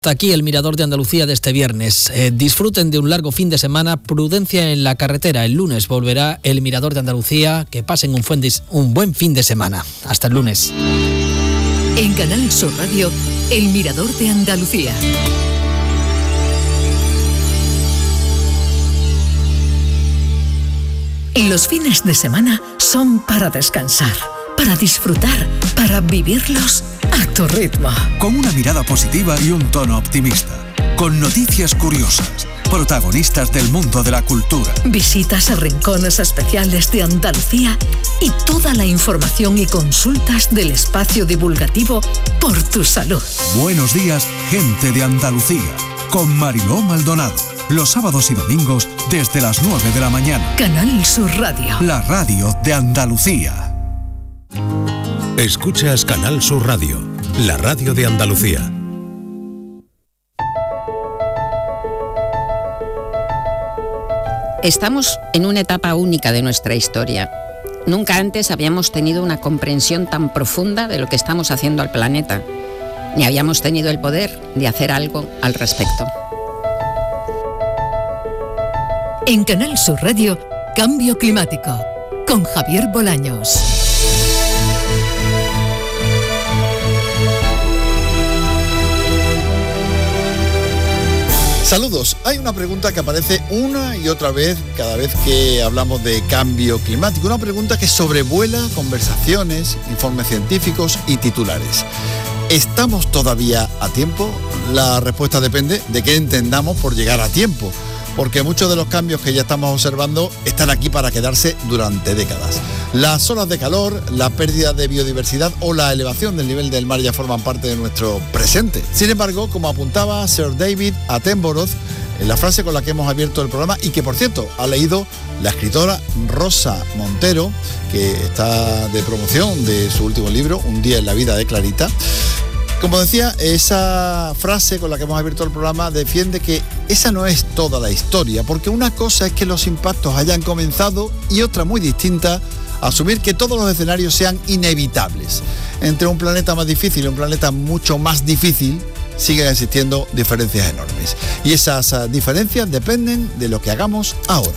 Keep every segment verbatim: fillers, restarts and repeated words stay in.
Hasta aquí el Mirador de Andalucía de este viernes. Eh, disfruten de un largo fin de semana, prudencia en la carretera. El lunes volverá el Mirador de Andalucía. Que pasen un, buen, un buen fin de semana. Hasta el lunes. En Canal Sur Radio, el Mirador de Andalucía. Los fines de semana son para descansar, para disfrutar, para vivirlos a tu ritmo. Con una mirada positiva y un tono optimista. Con noticias curiosas. Protagonistas del mundo de la cultura. Visitas a rincones especiales de Andalucía y toda la información y consultas del espacio divulgativo Por tu Salud. Buenos días, gente de Andalucía. Con Mariló Maldonado. Los sábados y domingos desde las nueve de la mañana. Canal Sur Radio. La radio de Andalucía. Escuchas Canal Sur Radio, la radio de Andalucía. Estamos en una etapa única de nuestra historia. Nunca antes habíamos tenido una comprensión tan profunda de lo que estamos haciendo al planeta, ni habíamos tenido el poder de hacer algo al respecto. En Canal Sur Radio, Cambio Climático, con Javier Bolaños. Saludos. Hay una pregunta que aparece una y otra vez cada vez que hablamos de cambio climático. Una pregunta que sobrevuela conversaciones, informes científicos y titulares. ¿Estamos todavía a tiempo? La respuesta depende de qué entendamos por llegar a tiempo, porque muchos de los cambios que ya estamos observando están aquí para quedarse durante décadas. Las olas de calor, la pérdida de biodiversidad o la elevación del nivel del mar ya forman parte de nuestro presente. Sin embargo, como apuntaba Sir David Attenborough en la frase con la que hemos abierto el programa, y que por cierto ha leído la escritora Rosa Montero, que está de promoción de su último libro, Un día en la vida de Clarita. Como decía, esa frase con la que hemos abierto el programa defiende que esa no es toda la historia, porque una cosa es que los impactos hayan comenzado y otra muy distinta, asumir que todos los escenarios sean inevitables. Entre un planeta más difícil y un planeta mucho más difícil siguen existiendo diferencias enormes. Y esas uh, diferencias dependen de lo que hagamos ahora.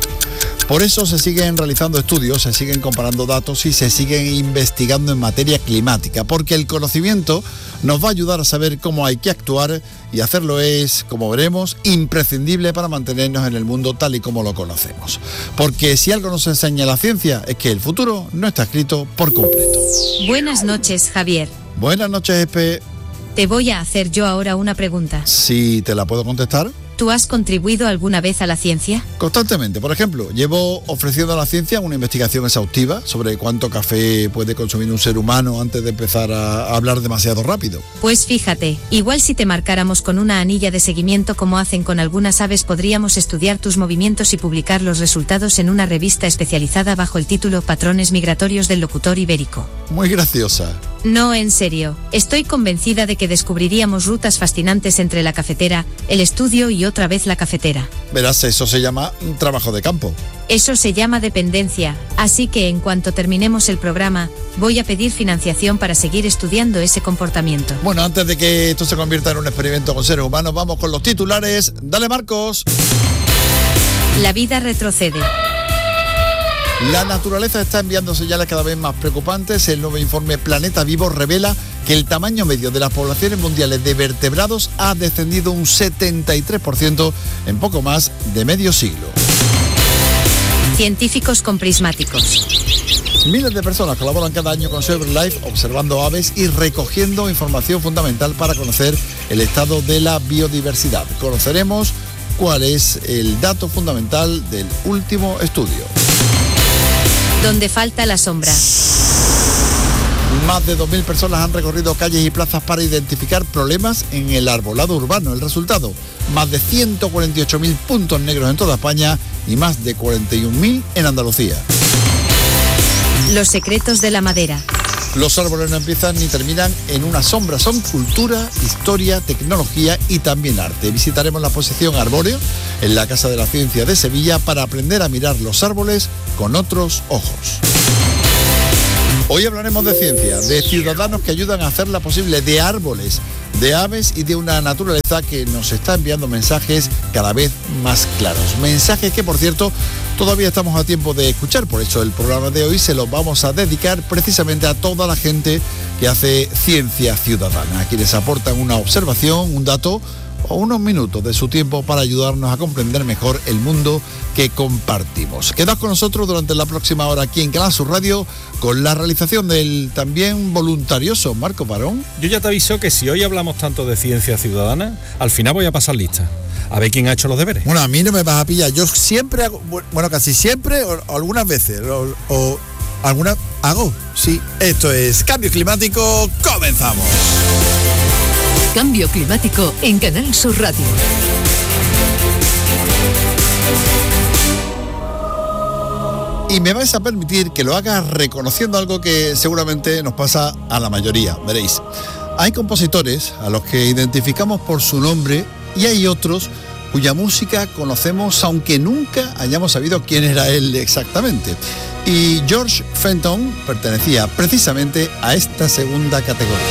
Por eso se siguen realizando estudios, se siguen comparando datos y se siguen investigando en materia climática, porque el conocimiento nos va a ayudar a saber cómo hay que actuar, y hacerlo es, como veremos, imprescindible para mantenernos en el mundo tal y como lo conocemos. Porque si algo nos enseña la ciencia es que el futuro no está escrito por completo. Buenas noches, Javier. Buenas noches, Espe. Te voy a hacer yo ahora una pregunta. ¿Sí te la puedo contestar? ¿Tú has contribuido alguna vez a la ciencia? Constantemente. Por ejemplo, llevo ofreciendo a la ciencia una investigación exhaustiva sobre cuánto café puede consumir un ser humano antes de empezar a hablar demasiado rápido. Pues fíjate, igual si te marcáramos con una anilla de seguimiento como hacen con algunas aves, podríamos estudiar tus movimientos y publicar los resultados en una revista especializada bajo el título Patrones migratorios del locutor ibérico. Muy graciosa. No, en serio, estoy convencida de que descubriríamos rutas fascinantes entre la cafetera, el estudio y otra vez la cafetera. Verás, eso se llama un trabajo de campo. Eso se llama dependencia, así que en cuanto terminemos el programa, voy a pedir financiación para seguir estudiando ese comportamiento. Bueno, antes de que esto se convierta en un experimento con seres humanos, vamos con los titulares. Dale, Marcos. La vida retrocede. La naturaleza está enviando señales cada vez más preocupantes. El nuevo informe Planeta Vivo revela que el tamaño medio de las poblaciones mundiales de vertebrados ha descendido un setenta y tres por ciento en poco más de medio siglo. Científicos con prismáticos. Miles de personas colaboran cada año con SilverLife observando aves y recogiendo información fundamental para conocer el estado de la biodiversidad. Conoceremos cuál es el dato fundamental del último estudio. Donde falta la sombra. Más de dos mil personas han recorrido calles y plazas para identificar problemas en el arbolado urbano. El resultado, más de ciento cuarenta y ocho mil puntos negros en toda España y más de cuarenta y un mil en Andalucía. Los secretos de la madera. Los árboles no empiezan ni terminan en una sombra, son cultura, historia, tecnología y también arte. Visitaremos la exposición Arbóreo en la Casa de la Ciencia de Sevilla para aprender a mirar los árboles con otros ojos. Hoy hablaremos de ciencia, de ciudadanos que ayudan a hacerla posible, de árboles, de aves y de una naturaleza que nos está enviando mensajes cada vez más claros. Mensajes que, por cierto, todavía estamos a tiempo de escuchar. Por eso el programa de hoy se lo vamos a dedicar precisamente a toda la gente que hace ciencia ciudadana, a quienes aportan una observación, un dato o unos minutos de su tiempo para ayudarnos a comprender mejor el mundo que compartimos. Quedad con nosotros durante la próxima hora aquí en Canal Sur Radio con la realización del también voluntarioso Marco Parón. Yo ya te aviso que si hoy hablamos tanto de ciencia ciudadana, al final voy a pasar lista. A ver quién ha hecho los deberes. Bueno, a mí no me vas a pillar. Yo siempre hago, bueno, casi siempre, o, o algunas veces, o, o algunas hago. Sí, esto es Cambio Climático. Comenzamos. Cambio Climático en Canal Sur Radio. Y me vais a permitir que lo haga reconociendo algo que seguramente nos pasa a la mayoría. Veréis, hay compositores a los que identificamos por su nombre y hay otros cuya música conocemos aunque nunca hayamos sabido quién era él exactamente. Y George Fenton pertenecía precisamente a esta segunda categoría.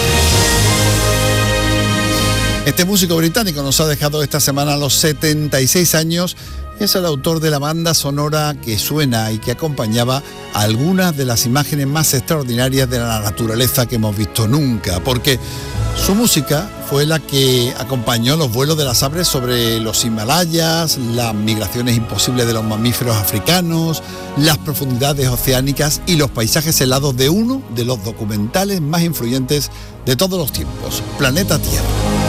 Este músico británico nos ha dejado esta semana a los setenta y seis años y es el autor de la banda sonora que suena y que acompañaba a algunas de las imágenes más extraordinarias de la naturaleza que hemos visto nunca, porque su música fue la que acompañó los vuelos de las aves sobre los Himalayas, las migraciones imposibles de los mamíferos africanos, las profundidades oceánicas y los paisajes helados de uno de los documentales más influyentes de todos los tiempos, Planeta Tierra.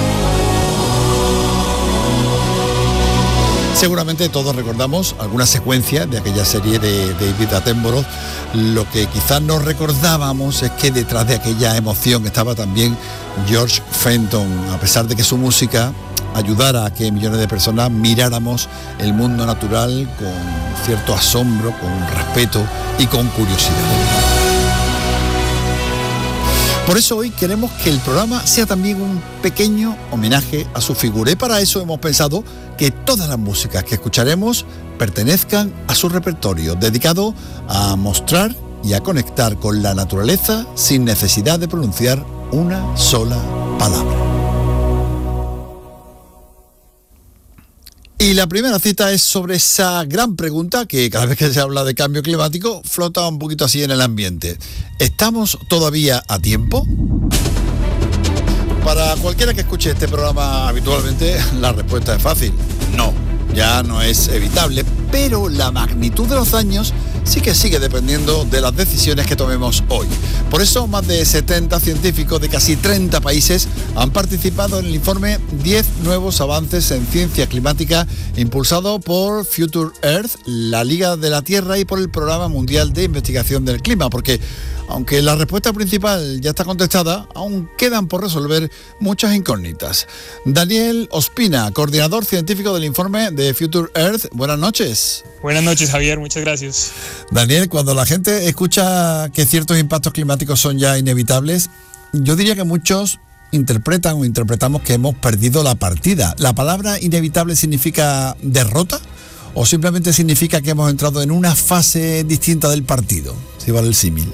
Seguramente todos recordamos alguna secuencia de aquella serie de David Attenborough. Lo que quizás no recordábamos es que detrás de aquella emoción estaba también George Fenton, a pesar de que su música ayudara a que millones de personas miráramos el mundo natural con cierto asombro, con respeto y con curiosidad. Por eso hoy queremos que el programa sea también un pequeño homenaje a su figura y para eso hemos pensado que todas las músicas que escucharemos pertenezcan a su repertorio, dedicado a mostrar y a conectar con la naturaleza sin necesidad de pronunciar una sola palabra. Y la primera cita es sobre esa gran pregunta que cada vez que se habla de cambio climático flota un poquito así en el ambiente. ¿Estamos todavía a tiempo? Para cualquiera que escuche este programa habitualmente, la respuesta es fácil. No, ya no es evitable, pero la magnitud de los daños sí que sigue dependiendo de las decisiones que tomemos hoy. Por eso, más de setenta científicos de casi treinta países han participado en el informe diez nuevos avances en ciencia climática impulsado por Future Earth, la Liga de la Tierra y por el Programa Mundial de Investigación del Clima, porque aunque la respuesta principal ya está contestada, aún quedan por resolver muchas incógnitas. Daniel Ospina, coordinador científico del informe de Future Earth, buenas noches. Buenas noches, Javier, muchas gracias. Daniel, cuando la gente escucha que ciertos impactos climáticos son ya inevitables, yo diría que muchos interpretan o interpretamos que hemos perdido la partida. ¿La palabra inevitable significa derrota o simplemente significa que hemos entrado en una fase distinta del partido? Si vale el símil.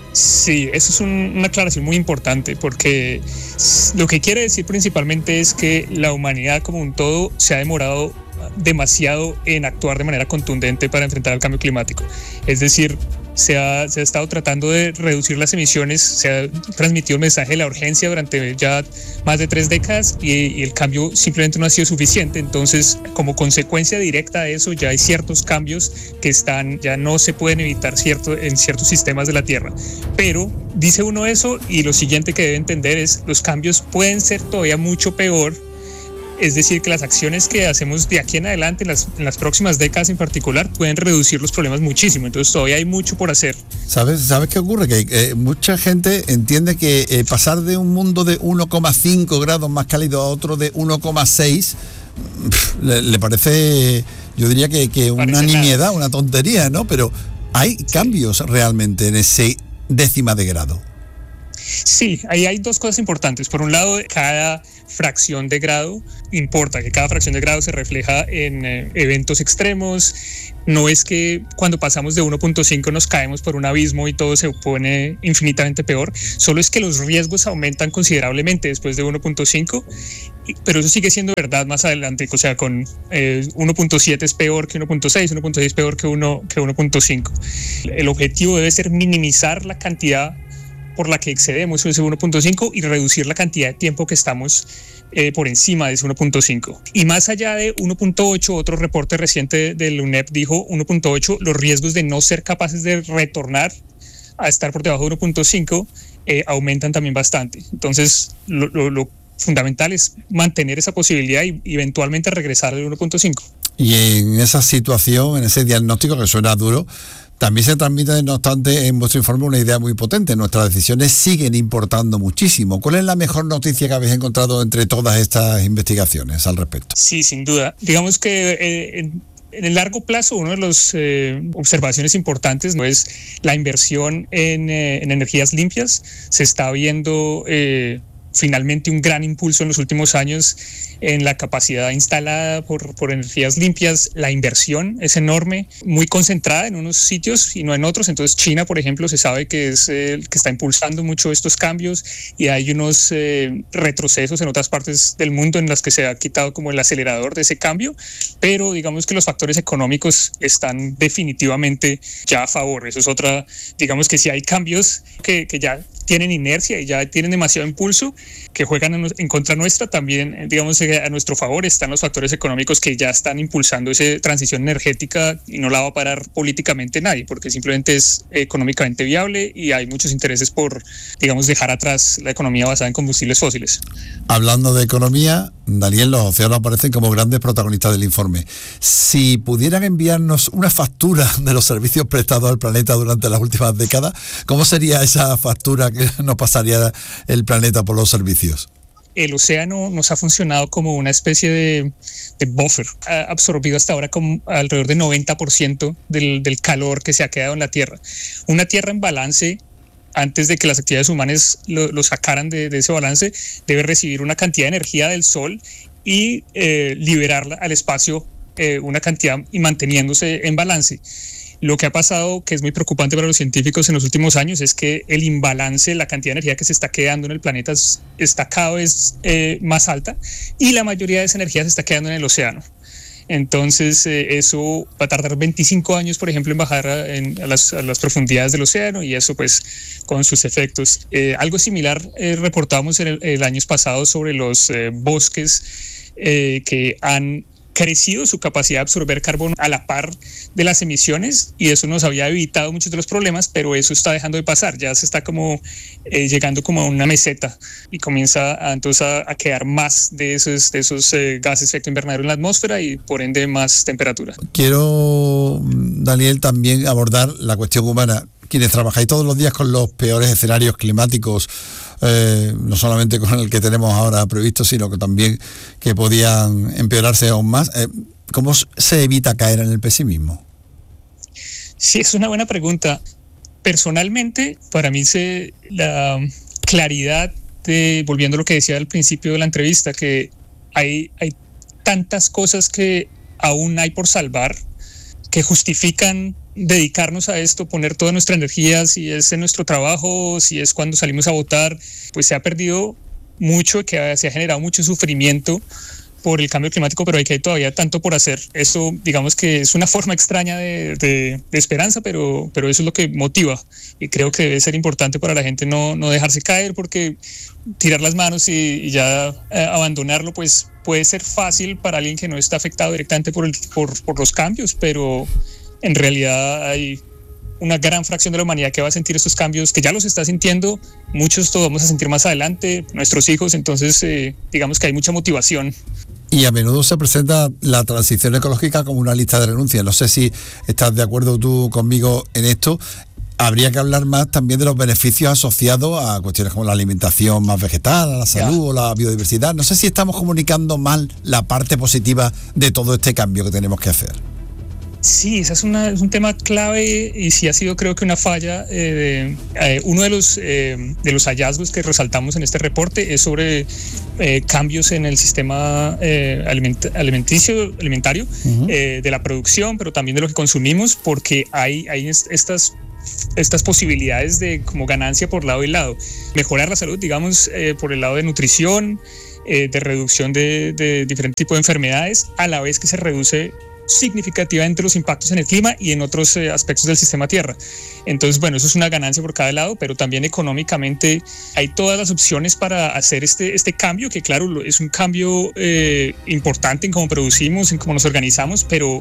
Sí, eso es un, una aclaración muy importante porque lo que quiere decir principalmente es que la humanidad como un todo se ha demorado demasiado en actuar de manera contundente para enfrentar el cambio climático. Es decir, se ha, se ha estado tratando de reducir las emisiones, se ha transmitido el mensaje de la urgencia durante ya más de tres décadas y, y el cambio simplemente no ha sido suficiente. Entonces, como consecuencia directa de eso, ya hay ciertos cambios que están, ya no se pueden evitar cierto, en ciertos sistemas de la Tierra. Pero dice uno eso y lo siguiente que debe entender es los cambios pueden ser todavía mucho peor. Es decir, que las acciones que hacemos de aquí en adelante, en las, en las próximas décadas en particular, pueden reducir los problemas muchísimo. Entonces todavía hay mucho por hacer. ¿Sabes, ¿sabes qué ocurre? Que eh, mucha gente entiende que eh, pasar de un mundo de uno coma cinco grados más cálido a otro de uno coma seis le, le parece, yo diría que, que una nimiedad, nada. Una tontería, ¿no? Pero hay sí. cambios realmente en ese décima de grado. Sí, ahí hay dos cosas importantes. Por un lado, cada fracción de grado importa, que cada fracción de grado se refleja en eh, eventos extremos. No es que cuando pasamos de uno punto cinco nos caemos por un abismo y todo se pone infinitamente peor, solo es que los riesgos aumentan considerablemente después de uno punto cinco, pero eso sigue siendo verdad más adelante, o sea, con eh, uno punto siete es peor que uno punto seis, uno punto seis es peor que, uno, que uno punto cinco. El objetivo debe ser minimizar la cantidad por la que excedemos ese uno punto cinco y reducir la cantidad de tiempo que estamos eh, por encima de ese uno punto cinco. Y más allá de uno punto ocho, otro reporte reciente del U N E P dijo uno punto ocho, los riesgos de no ser capaces de retornar a estar por debajo de uno punto cinco eh, aumentan también bastante. Entonces, lo, lo, lo fundamental es mantener esa posibilidad y eventualmente regresar al uno punto cinco. Y en esa situación, en ese diagnóstico que suena duro, también se transmite, no obstante, en vuestro informe una idea muy potente. Nuestras decisiones siguen importando muchísimo. ¿Cuál es la mejor noticia que habéis encontrado entre todas estas investigaciones al respecto? Sí, sin duda. Digamos que eh, en, en el largo plazo, una de las eh, observaciones importantes no es la inversión en, eh, en energías limpias. Se está viendo eh, finalmente un gran impulso en los últimos años en la capacidad instalada por, por energías limpias. La inversión es enorme, muy concentrada en unos sitios y no en otros. Entonces China, por ejemplo, se sabe que es el eh, que está impulsando mucho estos cambios, y hay unos eh, retrocesos en otras partes del mundo en las que se ha quitado como el acelerador de ese cambio, pero digamos que los factores económicos están definitivamente ya a favor. Eso es otra, digamos que si hay cambios que, que ya tienen inercia y ya tienen demasiado impulso, que juegan en, en contra nuestra, también digamos a nuestro favor están los factores económicos que ya están impulsando esa transición energética, y no la va a parar políticamente nadie, porque simplemente es económicamente viable y hay muchos intereses por, digamos, dejar atrás la economía basada en combustibles fósiles. Hablando de economía, Daniel, los océanos aparecen como grandes protagonistas del informe. Si pudieran enviarnos una factura de los servicios prestados al planeta durante las últimas décadas, ¿cómo sería esa factura que nos pasaría el planeta por los servicios? El océano nos ha funcionado como una especie de, de buffer. Ha absorbido hasta ahora como alrededor del noventa por ciento del, del calor que se ha quedado en la Tierra. Una Tierra en balance, antes de que las actividades humanas lo, lo sacaran de, de ese balance, debe recibir una cantidad de energía del Sol y eh, liberarla al espacio eh, una cantidad y manteniéndose en balance. Lo que ha pasado, que es muy preocupante para los científicos en los últimos años, es que el imbalance, la cantidad de energía que se está quedando en el planeta está cada vez eh, más alta, y la mayoría de esa energía se está quedando en el océano. Entonces eh, eso va a tardar veinticinco años, por ejemplo, en bajar a, en, a, las, a las profundidades del océano, y eso pues con sus efectos. Eh, algo similar eh, reportamos en el, el año pasado sobre los eh, bosques eh, que han crecido su capacidad de absorber carbono a la par de las emisiones, y eso nos había evitado muchos de los problemas, pero eso está dejando de pasar. Ya se está como eh, llegando como a una meseta, y comienza a, entonces a, a quedar más de esos, de esos eh, gases de efecto invernadero en la atmósfera, y por ende más temperatura. Quiero, Daniel, también abordar la cuestión humana. Quienes trabajáis todos los días con los peores escenarios climáticos, eh, no solamente con el que tenemos ahora previsto, sino que también que podían empeorarse aún más, eh, ¿cómo se evita caer en el pesimismo? Sí, es una buena pregunta. Personalmente, para mí se, la claridad de, volviendo a lo que decía al principio de la entrevista, que hay, hay tantas cosas que aún hay por salvar, que justifican dedicarnos a esto, poner toda nuestra energía, si es en nuestro trabajo, si es cuando salimos a votar. Pues se ha perdido mucho, que se ha generado mucho sufrimiento por el cambio climático, pero hay que hay todavía tanto por hacer. Eso, digamos que es una forma extraña de, de, de esperanza, pero, pero eso es lo que motiva, y creo que debe ser importante para la gente no, no dejarse caer, porque tirar las manos y, y ya eh, abandonarlo, pues puede ser fácil para alguien que no está afectado directamente por, el, por, por los cambios, pero en realidad hay una gran fracción de la humanidad que va a sentir estos cambios, que ya los está sintiendo. Muchos todos vamos a sentir más adelante, nuestros hijos. Entonces eh, digamos que hay mucha motivación. Y a menudo se presenta la transición ecológica como una lista de renuncias. No sé si estás de acuerdo tú conmigo en esto. Habría que hablar más también de los beneficios asociados a cuestiones como la alimentación más vegetal, a la salud o la biodiversidad. No sé si estamos comunicando mal la parte positiva de todo este cambio que tenemos que hacer. Sí, ese es, una, es un tema clave y sí ha sido, creo que, una falla. Eh, de, eh, uno de los, eh, de los hallazgos que resaltamos en este reporte es sobre eh, cambios en el sistema eh, aliment, alimenticio, alimentario, uh-huh. eh, de la producción, pero también de lo que consumimos, porque hay, hay estas... estas posibilidades de como ganancia por lado y lado. Mejorar la salud, digamos, eh, por el lado de nutrición, eh, de reducción de, de diferentes tipos de enfermedades, a la vez que se reduce significativamente los impactos en el clima y en otros eh, aspectos del sistema tierra. Entonces, bueno, eso es una ganancia por cada lado, pero también económicamente hay todas las opciones para hacer este, este cambio, que claro, es un cambio eh, importante en cómo producimos, en cómo nos organizamos, pero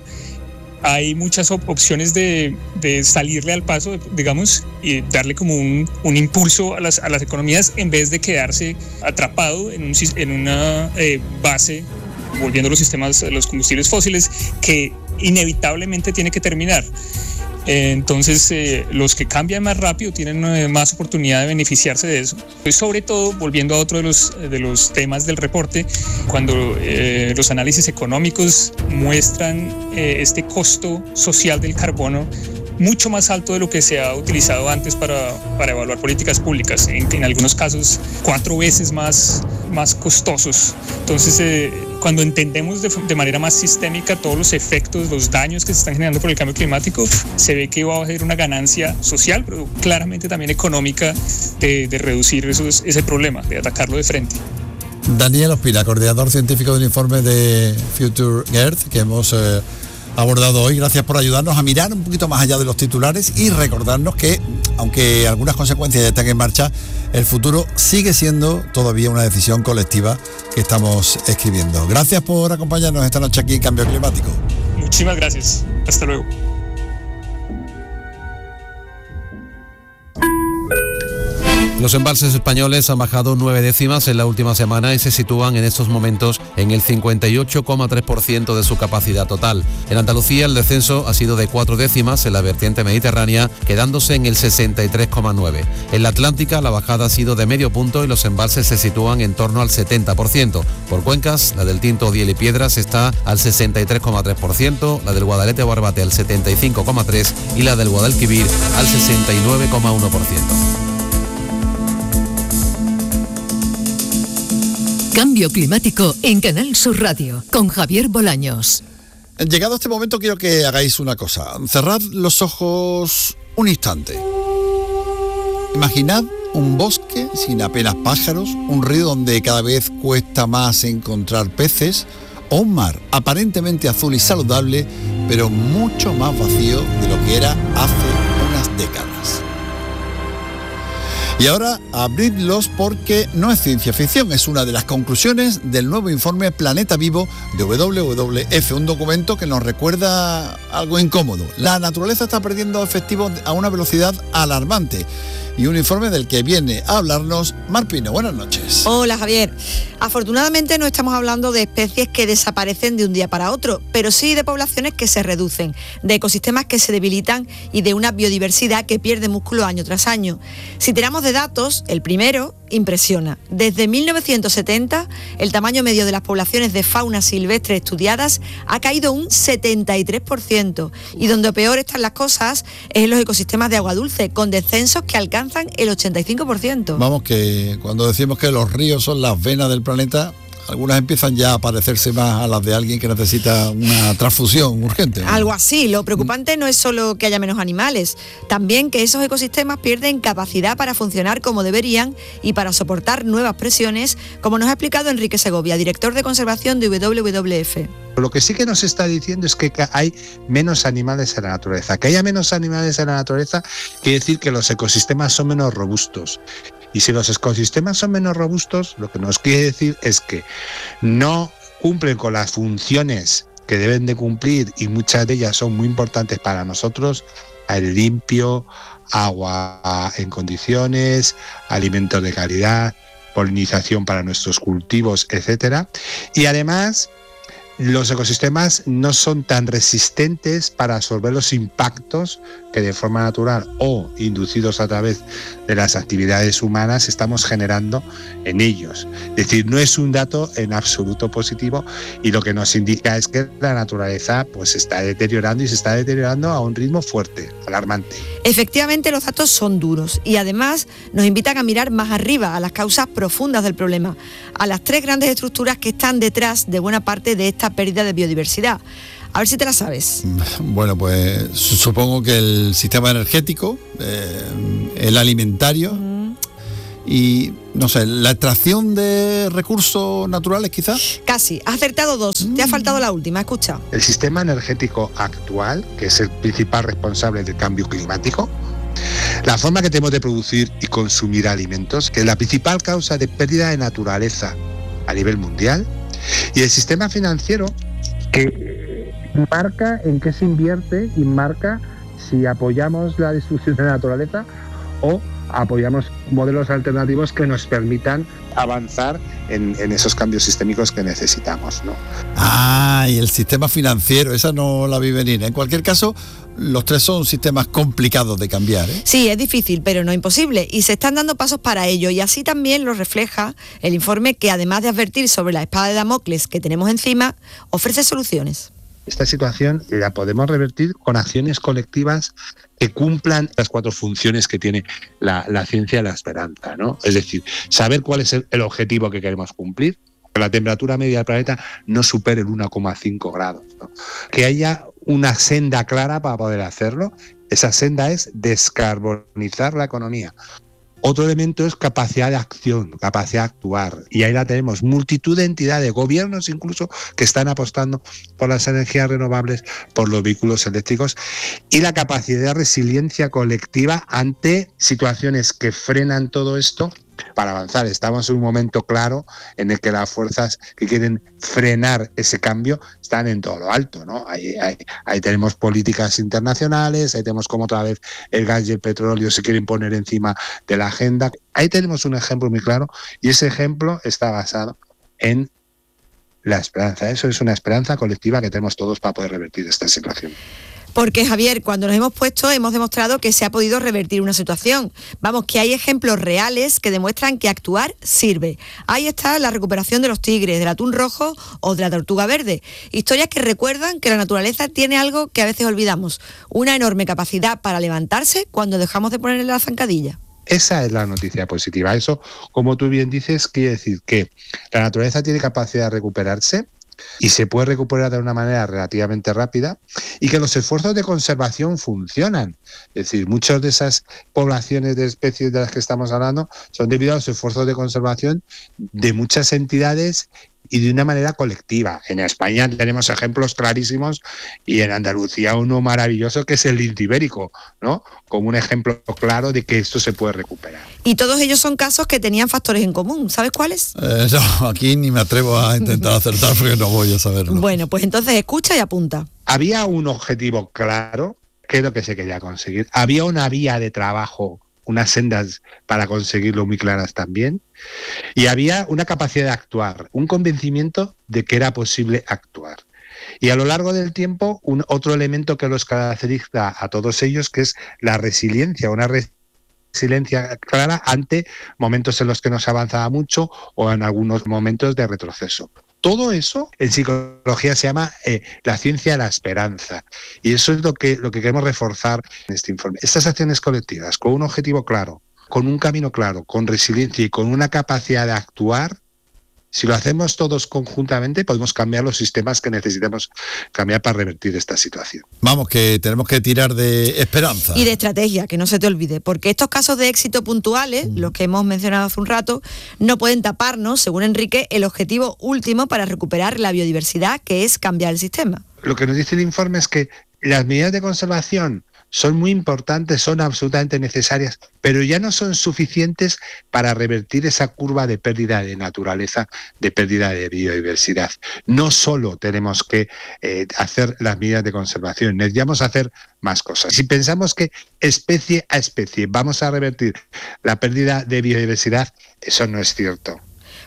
hay muchas op- opciones de, de salirle al paso, digamos, y darle como un, un impulso a las, a las economías en vez de quedarse atrapado en, un, en una eh, base, volviendo a los sistemas, los combustibles fósiles, que inevitablemente tiene que terminar. Eh, entonces, eh, los que cambian más rápido tienen eh, más oportunidad de beneficiarse de eso. Y sobre todo, volviendo a otro de los, de los temas del reporte, cuando eh, los análisis económicos muestran eh, este costo social del carbono mucho más alto de lo que se ha utilizado antes para, para evaluar políticas públicas, en, en algunos casos cuatro veces más, más costosos. Entonces, eh, cuando entendemos de, de manera más sistémica todos los efectos, los daños que se están generando por el cambio climático, se ve que va a haber una ganancia social, pero claramente también económica, de, de reducir esos, ese problema, de atacarlo de frente. Daniel Ospina, coordinador científico del informe de Future Earth que hemos eh, abordado hoy. Gracias por ayudarnos a mirar un poquito más allá de los titulares y recordarnos que, aunque algunas consecuencias ya están en marcha, el futuro sigue siendo todavía una decisión colectiva que estamos escribiendo. Gracias por acompañarnos esta noche aquí en Cambio Climático. Muchísimas gracias. Hasta luego. Los embalses españoles han bajado nueve décimas en la última semana y se sitúan en estos momentos en el cincuenta y ocho coma tres por ciento de su capacidad total. En Andalucía el descenso ha sido de cuatro décimas en la vertiente mediterránea, quedándose en el sesenta y tres coma nueve. En la Atlántica la bajada ha sido de medio punto y los embalses se sitúan en torno al setenta por ciento. Por cuencas, la del Tinto, Odiel y Piedras está al sesenta y tres coma tres por ciento, la del Guadalete o Barbate al setenta y cinco coma tres por ciento y la del Guadalquivir al sesenta y nueve coma uno por ciento. Cambio climático en Canal Sur Radio con Javier Bolaños. Llegado a este momento quiero que hagáis una cosa. Cerrad los ojos un instante. Imaginad un bosque sin apenas pájaros, un río donde cada vez cuesta más encontrar peces, o un mar aparentemente azul y saludable, pero mucho más vacío de lo que era hace unas décadas. Y ahora abridlos porque no es ciencia ficción, es una de las conclusiones del nuevo informe Planeta Vivo de doble u doble u efe, un documento que nos recuerda algo incómodo. La naturaleza está perdiendo efectivos a una velocidad alarmante. Y un informe del que viene a hablarnos Mar Pino. Buenas noches. Hola, Javier. Afortunadamente no estamos hablando de especies que desaparecen de un día para otro, pero sí de poblaciones que se reducen, de ecosistemas que se debilitan y de una biodiversidad que pierde músculo año tras año. Si tiramos de datos, el primero impresiona. Desde mil novecientos setenta, el tamaño medio de las poblaciones de fauna silvestre estudiadas ha caído un setenta y tres por ciento. Y donde peor están las cosas es en los ecosistemas de agua dulce, con descensos que alcanzan el ochenta y cinco por ciento. Vamos, que cuando decimos que los ríos son las venas del planeta, algunas empiezan ya a parecerse más a las de alguien que necesita una transfusión urgente, ¿no? Algo así. Lo preocupante no es solo que haya menos animales, también que esos ecosistemas pierden capacidad para funcionar como deberían y para soportar nuevas presiones, como nos ha explicado Enrique Segovia, director de conservación de doble u doble u efe. Lo que sí que nos está diciendo es que hay menos animales en la naturaleza. Que haya menos animales en la naturaleza quiere decir que los ecosistemas son menos robustos. Y si los ecosistemas son menos robustos, lo que nos quiere decir es que no cumplen con las funciones que deben de cumplir, y muchas de ellas son muy importantes para nosotros: aire limpio, agua en condiciones, alimentos de calidad, polinización para nuestros cultivos, etcétera. Y además, los ecosistemas no son tan resistentes para absorber los impactos que de forma natural o inducidos a través de las actividades humanas estamos generando en ellos. Es decir, no es un dato en absoluto positivo y lo que nos indica es que la naturaleza pues se está deteriorando y se está deteriorando a un ritmo fuerte, alarmante. Efectivamente, los datos son duros y además nos invitan a mirar más arriba, a las causas profundas del problema, a las tres grandes estructuras que están detrás de buena parte de esta pérdida de biodiversidad. A ver si te la sabes. Bueno, pues supongo que el sistema energético, eh, el alimentario uh-huh. y, no sé, la extracción de recursos naturales quizás. Casi, has acertado dos, mm. te ha faltado la última, escucha. El sistema energético actual, que es el principal responsable del cambio climático, la forma que tenemos de producir y consumir alimentos, que es la principal causa de pérdida de naturaleza a nivel mundial, y el sistema financiero, que marca en qué se invierte y marca si apoyamos la destrucción de la naturaleza o apoyamos modelos alternativos que nos permitan avanzar en, en esos cambios sistémicos que necesitamos, ¿no? Ah, y el sistema financiero, esa no la vi venir. En cualquier caso, los tres son sistemas complicados de cambiar, ¿eh? Sí, es difícil, pero no imposible. Y se están dando pasos para ello. Y así también lo refleja el informe que, además de advertir sobre la espada de Damocles que tenemos encima, ofrece soluciones. Esta situación la podemos revertir con acciones colectivas que cumplan las cuatro funciones que tiene la, la ciencia y la esperanza, ¿no? Es decir, saber cuál es el, el objetivo que queremos cumplir, que la temperatura media del planeta no supere el uno coma cinco grados, ¿no? Que haya una senda clara para poder hacerlo. Esa senda es descarbonizar la economía. Otro elemento es capacidad de acción, capacidad de actuar. Y ahí la tenemos, multitud de entidades, gobiernos incluso, que están apostando por las energías renovables, por los vehículos eléctricos, y la capacidad de resiliencia colectiva ante situaciones que frenan todo esto para avanzar. Estamos en un momento claro en el que las fuerzas que quieren frenar ese cambio están en todo lo alto, ¿no? Ahí, ahí, ahí tenemos políticas internacionales, ahí tenemos como otra vez el gas y el petróleo se quieren poner encima de la agenda. Ahí tenemos un ejemplo muy claro y ese ejemplo está basado en la esperanza. Eso es una esperanza colectiva que tenemos todos para poder revertir esta situación. Porque, Javier, cuando nos hemos puesto hemos demostrado que se ha podido revertir una situación. Vamos, que hay ejemplos reales que demuestran que actuar sirve. Ahí está la recuperación de los tigres, del atún rojo o de la tortuga verde. Historias que recuerdan que la naturaleza tiene algo que a veces olvidamos. Una enorme capacidad para levantarse cuando dejamos de ponerle la zancadilla. Esa es la noticia positiva. Eso, como tú bien dices, quiere decir que la naturaleza tiene capacidad de recuperarse y se puede recuperar de una manera relativamente rápida y que los esfuerzos de conservación funcionan. Es decir, muchas de esas poblaciones de especies de las que estamos hablando son debido a los esfuerzos de conservación de muchas entidades y de una manera colectiva. En España tenemos ejemplos clarísimos y en Andalucía uno maravilloso que es el lince ibérico, ¿no? Como un ejemplo claro de que esto se puede recuperar. Y todos ellos son casos que tenían factores en común. ¿Sabes cuáles? Eh, no, aquí ni me atrevo a intentar acertar porque no voy a saberlo. Bueno, pues entonces escucha y apunta. Había un objetivo claro, que es lo que se quería conseguir. Había una vía de trabajo, unas sendas para conseguirlo muy claras también, y había una capacidad de actuar, un convencimiento de que era posible actuar. Y a lo largo del tiempo, un otro elemento que los caracteriza a todos ellos, que es la resiliencia, una resiliencia clara ante momentos en los que no se avanzaba mucho o en algunos momentos de retroceso. Todo eso en psicología se llama eh, la ciencia de la esperanza. Y eso es lo que, lo que queremos reforzar en este informe. Estas acciones colectivas, con un objetivo claro, con un camino claro, con resiliencia y con una capacidad de actuar, si lo hacemos todos conjuntamente, podemos cambiar los sistemas que necesitamos cambiar para revertir esta situación. Vamos, que tenemos que tirar de esperanza. Y de estrategia, que no se te olvide, porque estos casos de éxito puntuales, mm. los que hemos mencionado hace un rato, no pueden taparnos, según Enrique, el objetivo último para recuperar la biodiversidad, que es cambiar el sistema. Lo que nos dice el informe es que las medidas de conservación son muy importantes, son absolutamente necesarias, pero ya no son suficientes para revertir esa curva de pérdida de naturaleza, de pérdida de biodiversidad. No solo tenemos que eh, hacer las medidas de conservación, necesitamos hacer más cosas. Si pensamos que especie a especie vamos a revertir la pérdida de biodiversidad, eso no es cierto.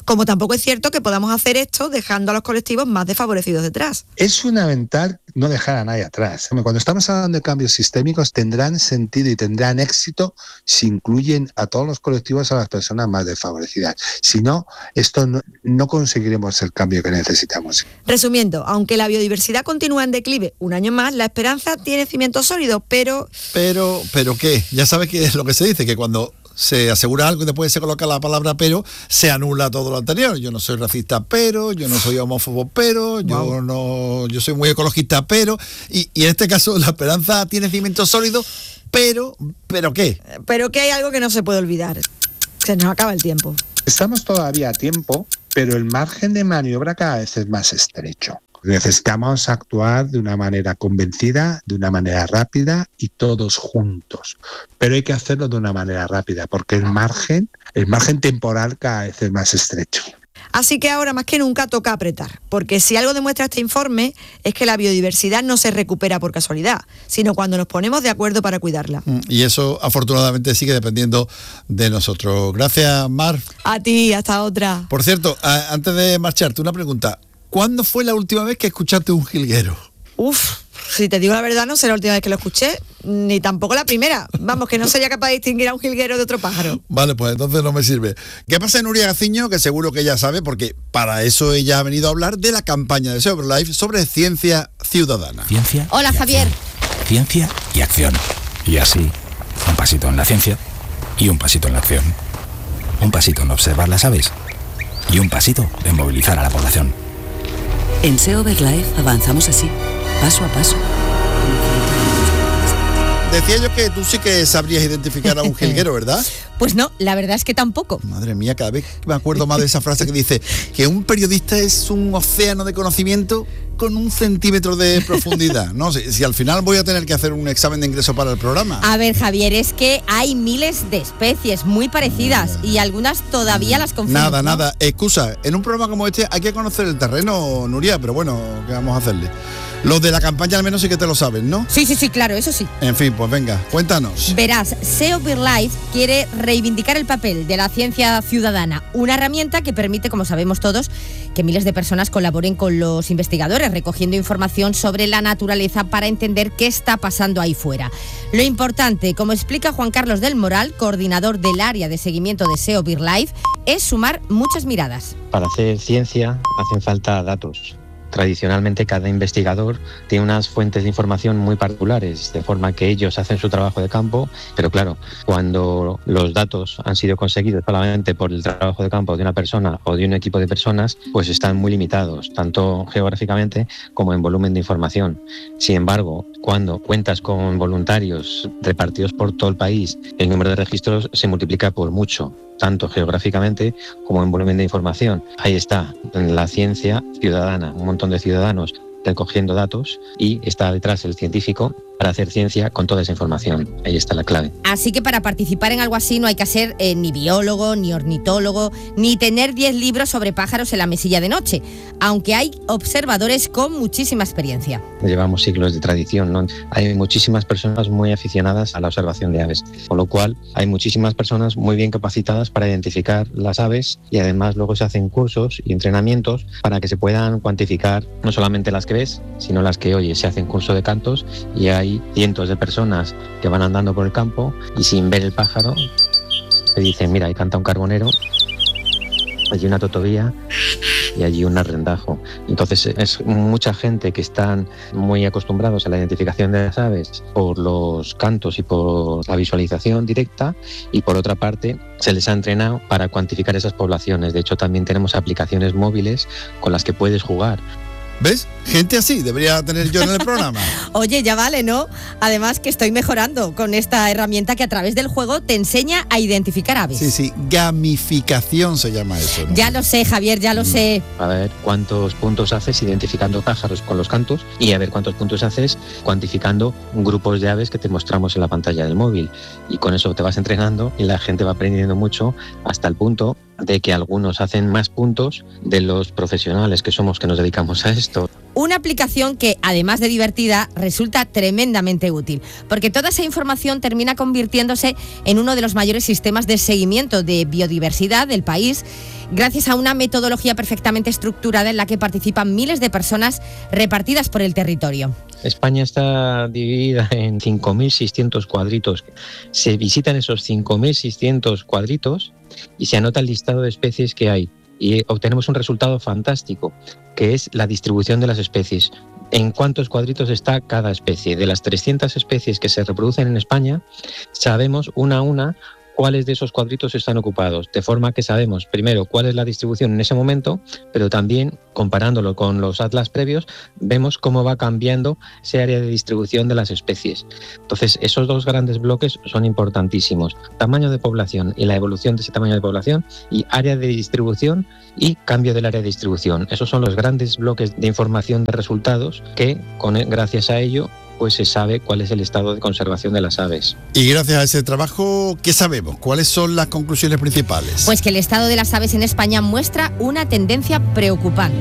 Como tampoco es cierto que podamos hacer esto dejando a los colectivos más desfavorecidos detrás. Es fundamental no dejar a nadie atrás. Cuando estamos hablando de cambios sistémicos, tendrán sentido y tendrán éxito si incluyen a todos los colectivos, a las personas más desfavorecidas. Si no, esto no, no conseguiremos el cambio que necesitamos. Resumiendo, aunque la biodiversidad continúa en declive un año más, la esperanza tiene cimientos sólidos, pero... Pero, ¿pero qué? Ya sabes que es lo que se dice, que cuando se asegura algo y después se coloca la palabra pero, se anula todo lo anterior. Yo no soy racista, pero, yo no soy homófobo, pero, yo wow. no, yo soy muy ecologista, pero, y, y en este caso la esperanza tiene cimientos sólidos, pero, ¿pero qué? Pero que hay algo que no se puede olvidar. Se nos acaba el tiempo. Estamos todavía a tiempo, pero el margen de maniobra cada vez es más estrecho. Necesitamos actuar de una manera convencida, de una manera rápida y todos juntos. Pero hay que hacerlo de una manera rápida porque el margen, el margen temporal cada vez es más estrecho. Así que ahora más que nunca toca apretar, porque si algo demuestra este informe es que la biodiversidad no se recupera por casualidad, sino cuando nos ponemos de acuerdo para cuidarla. Y eso afortunadamente sigue dependiendo de nosotros. Gracias, Mar. A ti, hasta otra. Por cierto, a, antes de marcharte, una pregunta. ¿Cuándo fue la última vez que escuchaste un jilguero? Uf, si te digo la verdad, no sé la última vez que lo escuché, ni tampoco la primera. Vamos, que no sería capaz de distinguir a un jilguero de otro pájaro. Vale, pues entonces no me sirve. ¿Qué pasa en Nuria Gaciño? Que seguro que ella sabe, porque para eso ella ha venido a hablar de la campaña de SeoBird sobre ciencia ciudadana. Ciencia. Hola, Javier. Ciencia y acción. Y así, un pasito en la ciencia y un pasito en la acción. Un pasito en observar las aves y un pasito en movilizar a la población. En SeoBird Life avanzamos así, paso a paso. Decía yo que tú sí que sabrías identificar a un jilguero, ¿verdad? Pues no, la verdad es que tampoco. Madre mía, cada vez me acuerdo más de esa frase que dice que un periodista es un océano de conocimiento con un centímetro de profundidad. No sé, si, si al final voy a tener que hacer un examen de ingreso para el programa. A ver, Javier, es que hay miles de especies muy parecidas y algunas todavía las confunden. Nada, ¿no? nada. Excusa, en un programa como este hay que conocer el terreno, Nuria, pero bueno, ¿qué vamos a hacerle? Los de la campaña al menos sí que te lo saben, ¿no? Sí, sí, sí, claro, eso sí. En fin, pues venga, cuéntanos. Verás, SeoBird Life quiere reivindicar el papel de la ciencia ciudadana, una herramienta que permite, como sabemos todos, que miles de personas colaboren con los investigadores, recogiendo información sobre la naturaleza para entender qué está pasando ahí fuera. Lo importante, como explica Juan Carlos del Moral, coordinador del área de seguimiento de SeoBird Life, es sumar muchas miradas. Para hacer ciencia hacen falta datos. Tradicionalmente cada investigador tiene unas fuentes de información muy particulares, de forma que ellos hacen su trabajo de campo, pero claro, cuando los datos han sido conseguidos solamente por el trabajo de campo de una persona o de un equipo de personas, pues están muy limitados, tanto geográficamente como en volumen de información. Sin embargo, cuando cuentas con voluntarios repartidos por todo el país, el número de registros se multiplica por mucho, tanto geográficamente como en volumen de información. Ahí está, la ciencia ciudadana, un montón de ciudadanos recogiendo datos y está detrás el científico para hacer ciencia con toda esa información. Ahí está la clave. Así que para participar en algo así no hay que ser eh, ni biólogo, ni ornitólogo, ni tener diez libros sobre pájaros en la mesilla de noche, aunque hay observadores con muchísima experiencia. Llevamos siglos de tradición, ¿no? Hay muchísimas personas muy aficionadas a la observación de aves, con lo cual hay muchísimas personas muy bien capacitadas para identificar las aves y además luego se hacen cursos y entrenamientos para que se puedan cuantificar no solamente las que ves, sino las que oyes. Se hacen curso de cantos y hay cientos de personas que van andando por el campo y sin ver el pájaro te dicen, mira, ahí canta un carbonero, allí una totobía y allí un arrendajo. Entonces es mucha gente que están muy acostumbrados a la identificación de las aves por los cantos y por la visualización directa, y por otra parte se les ha entrenado para cuantificar esas poblaciones. De hecho, también tenemos aplicaciones móviles con las que puedes jugar. ¿Ves? Gente así debería tener yo en el programa. Oye, ya vale, ¿no? Además que estoy mejorando con esta herramienta que a través del juego te enseña a identificar aves. Sí, sí, gamificación se llama eso, ¿no? Ya lo sé, Javier, ya lo mm. sé. A ver cuántos puntos haces identificando pájaros con los cantos y a ver cuántos puntos haces cuantificando grupos de aves que te mostramos en la pantalla del móvil. Y con eso te vas entrenando y la gente va aprendiendo mucho hasta el punto de que algunos hacen más puntos de los profesionales que somos que nos dedicamos a esto. Una aplicación que, además de divertida, resulta tremendamente útil, porque toda esa información termina convirtiéndose en uno de los mayores sistemas de seguimiento de biodiversidad del país, gracias a una metodología perfectamente estructurada en la que participan miles de personas repartidas por el territorio. España está dividida en cinco mil seiscientos cuadritos. Se visitan esos cinco mil seiscientos cuadritos y se anota el listado de especies que hay. Y obtenemos un resultado fantástico, que es la distribución de las especies. En cuántos cuadritos está cada especie. De las trescientas especies que se reproducen en España, sabemos una a una cuáles de esos cuadritos están ocupados, de forma que sabemos primero cuál es la distribución en ese momento, pero también comparándolo con los atlas previos, vemos cómo va cambiando ese área de distribución de las especies. Entonces, esos dos grandes bloques son importantísimos: tamaño de población y la evolución de ese tamaño de población, y área de distribución y cambio del área de distribución. Esos son los grandes bloques de información de resultados que, con, gracias a ello, pues se sabe cuál es el estado de conservación de las aves. Y gracias a ese trabajo, ¿qué sabemos? ¿Cuáles son las conclusiones principales? Pues que el estado de las aves en España muestra una tendencia preocupante.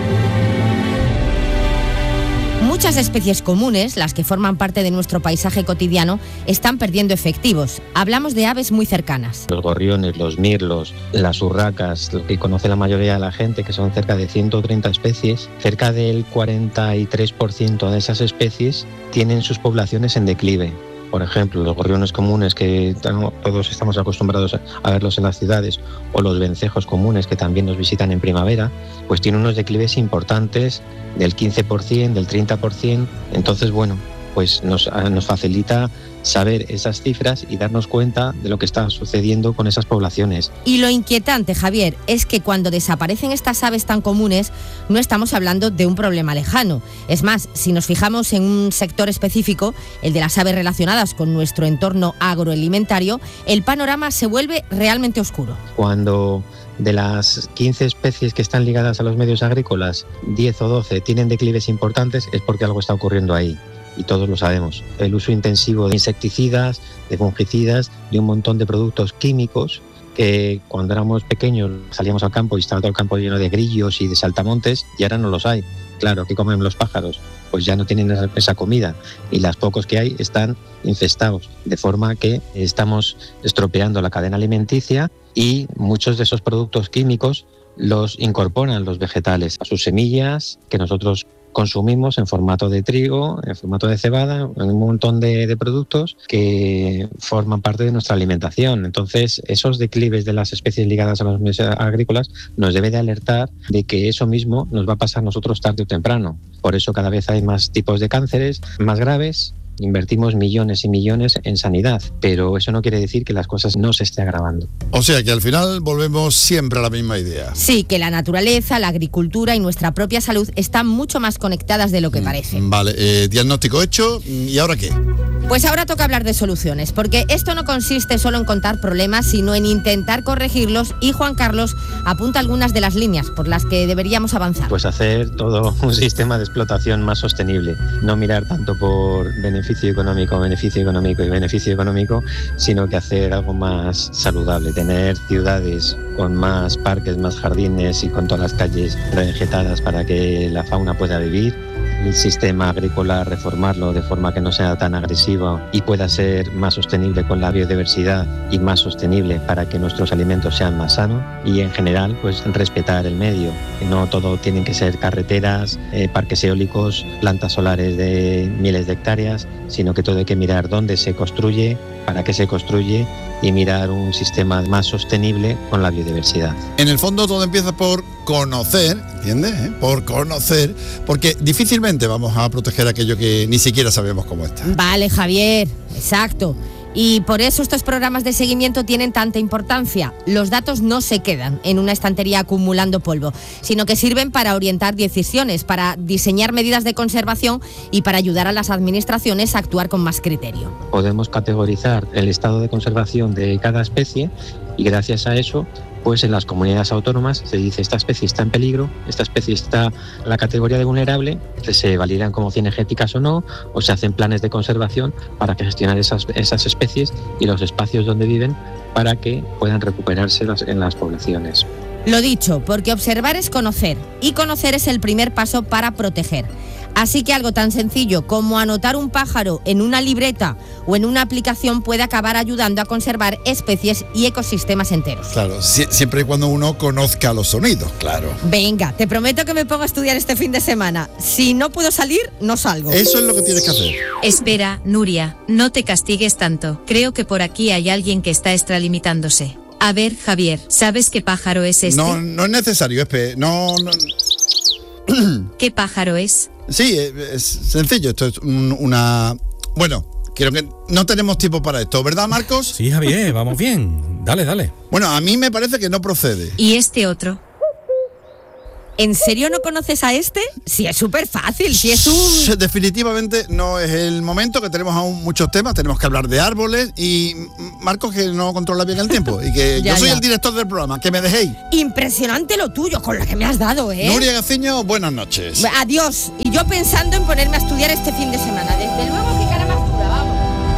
Muchas especies comunes, las que forman parte de nuestro paisaje cotidiano, están perdiendo efectivos. Hablamos de aves muy cercanas. Los gorriones, los mirlos, las urracas, lo que conoce la mayoría de la gente, que son cerca de ciento treinta especies, cerca del cuarenta y tres por ciento de esas especies tienen sus poblaciones en declive. Por ejemplo, los gorriones comunes, que todos estamos acostumbrados a verlos en las ciudades, o los vencejos comunes, que también nos visitan en primavera, pues tienen unos declives importantes del quince por ciento, del treinta por ciento. Entonces, bueno, pues nos, nos facilita saber esas cifras y darnos cuenta de lo que está sucediendo con esas poblaciones. Y lo inquietante, Javier, es que cuando desaparecen estas aves tan comunes, no estamos hablando de un problema lejano. Es más, si nos fijamos en un sector específico, el de las aves relacionadas con nuestro entorno agroalimentario, el panorama se vuelve realmente oscuro. Cuando de las quince especies que están ligadas a los medios agrícolas, diez o doce tienen declives importantes, es porque algo está ocurriendo ahí. Y todos lo sabemos. El uso intensivo de insecticidas, de fungicidas, de un montón de productos químicos que cuando éramos pequeños salíamos al campo y estaba todo el campo lleno de grillos y de saltamontes, y ahora no los hay. Claro, ¿qué comen los pájaros? Pues ya no tienen esa comida, y los pocos que hay están infestados, de forma que estamos estropeando la cadena alimenticia, y muchos de esos productos químicos los incorporan los vegetales a sus semillas, que nosotros consumimos en formato de trigo, en formato de cebada, en un montón de, de productos que forman parte de nuestra alimentación. Entonces, esos declives de las especies ligadas a los medios agrícolas nos debe de alertar de que eso mismo nos va a pasar a nosotros tarde o temprano. Por eso cada vez hay más tipos de cánceres más graves. Invertimos millones y millones en sanidad, pero eso no quiere decir que las cosas no se estén agravando. O sea que al final volvemos siempre a la misma idea. Sí, que la naturaleza, la agricultura y nuestra propia salud están mucho más conectadas de lo que parece. Vale, eh, diagnóstico hecho, ¿y ahora qué? Pues ahora toca hablar de soluciones, porque esto no consiste solo en contar problemas, sino en intentar corregirlos, y Juan Carlos apunta algunas de las líneas por las que deberíamos avanzar. Pues hacer todo un sistema de explotación más sostenible, no mirar tanto por beneficio beneficio económico, beneficio económico y beneficio económico, sino que hacer algo más saludable, tener ciudades con más parques, más jardines y con todas las calles revegetadas para que la fauna pueda vivir. El sistema agrícola, reformarlo de forma que no sea tan agresivo y pueda ser más sostenible con la biodiversidad y más sostenible para que nuestros alimentos sean más sanos, y en general pues respetar el medio, que no todo tienen que ser carreteras, eh, parques eólicos, plantas solares de miles de hectáreas, sino que todo hay que mirar dónde se construye, para qué se construye, y mirar un sistema más sostenible con la biodiversidad. En el fondo todo empieza por conocer, ¿entiendes? ¿Eh? Por conocer, porque difícilmente vamos a proteger aquello que ni siquiera sabemos cómo está. Vale, Javier, exacto. Y por eso estos programas de seguimiento tienen tanta importancia. Los datos no se quedan en una estantería acumulando polvo, sino que sirven para orientar decisiones, para diseñar medidas de conservación y para ayudar a las administraciones a actuar con más criterio. Podemos categorizar el estado de conservación de cada especie, y gracias a eso, pues en las comunidades autónomas se dice: esta especie está en peligro, esta especie está en la categoría de vulnerable, se validan como cinegéticas o no, o se hacen planes de conservación para que gestionar esas, esas especies y los espacios donde viven para que puedan recuperarse las, en las poblaciones. Lo dicho, porque observar es conocer y conocer es el primer paso para proteger. Así que algo tan sencillo como anotar un pájaro en una libreta o en una aplicación puede acabar ayudando a conservar especies y ecosistemas enteros. Claro, si, siempre y cuando uno conozca los sonidos, claro. Venga, te prometo que me pongo a estudiar este fin de semana. Si no puedo salir, no salgo. Eso es lo que tienes que hacer. Espera, Nuria, no te castigues tanto. Creo que por aquí hay alguien que está extralimitándose. A ver, Javier, ¿sabes qué pájaro es este? No, no es necesario, Espe. No, no. ¿Qué pájaro es? Sí, es sencillo. Esto es un, una... Bueno, creo que no tenemos tiempo para esto, ¿verdad, Marcos? Sí, Javier, vamos bien. Dale, dale. Bueno, a mí me parece que no procede. ¿Y este otro? ¿En serio no conoces a este? Sí, es súper fácil, si es un... Definitivamente no es el momento, que tenemos aún muchos temas, tenemos que hablar de árboles y Marcos, que no controla bien el tiempo y que Ya, yo soy ya. el director del programa, que me dejéis. Impresionante lo tuyo, con lo que me has dado, ¿eh? Nuria Gaciño, buenas noches. Adiós. Y yo pensando en ponerme a estudiar este fin de semana. Desde luego que cara más dura, vamos.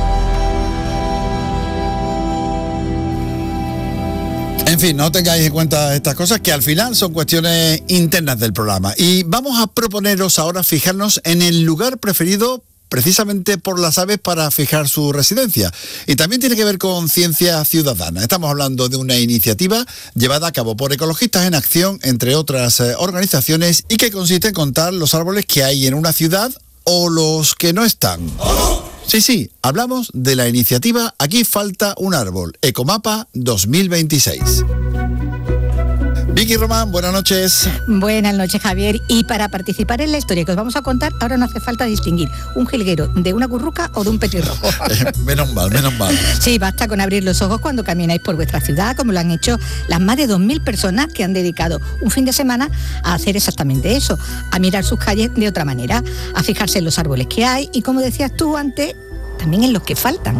En fin, no tengáis en cuenta estas cosas, que al final son cuestiones internas del programa. Y vamos a proponeros ahora fijarnos en el lugar preferido precisamente por las aves para fijar su residencia. Y también tiene que ver con ciencia ciudadana. Estamos hablando de una iniciativa llevada a cabo por Ecologistas en Acción, entre otras eh, organizaciones, y que consiste en contar los árboles que hay en una ciudad o los que no están. Sí, sí, hablamos de la iniciativa Aquí falta un árbol, Ecomapa dos mil veintiséis. Vicky Román, buenas noches. Buenas noches, Javier. Y para participar en la historia que os vamos a contar, ahora no hace falta distinguir un jilguero de una curruca o de un petirrojo. Eh, menos mal, menos mal. Sí, basta con abrir los ojos cuando camináis por vuestra ciudad, como lo han hecho las más de dos mil personas que han dedicado un fin de semana a hacer exactamente eso, a mirar sus calles de otra manera, a fijarse en los árboles que hay y, como decías tú antes, también en los que faltan.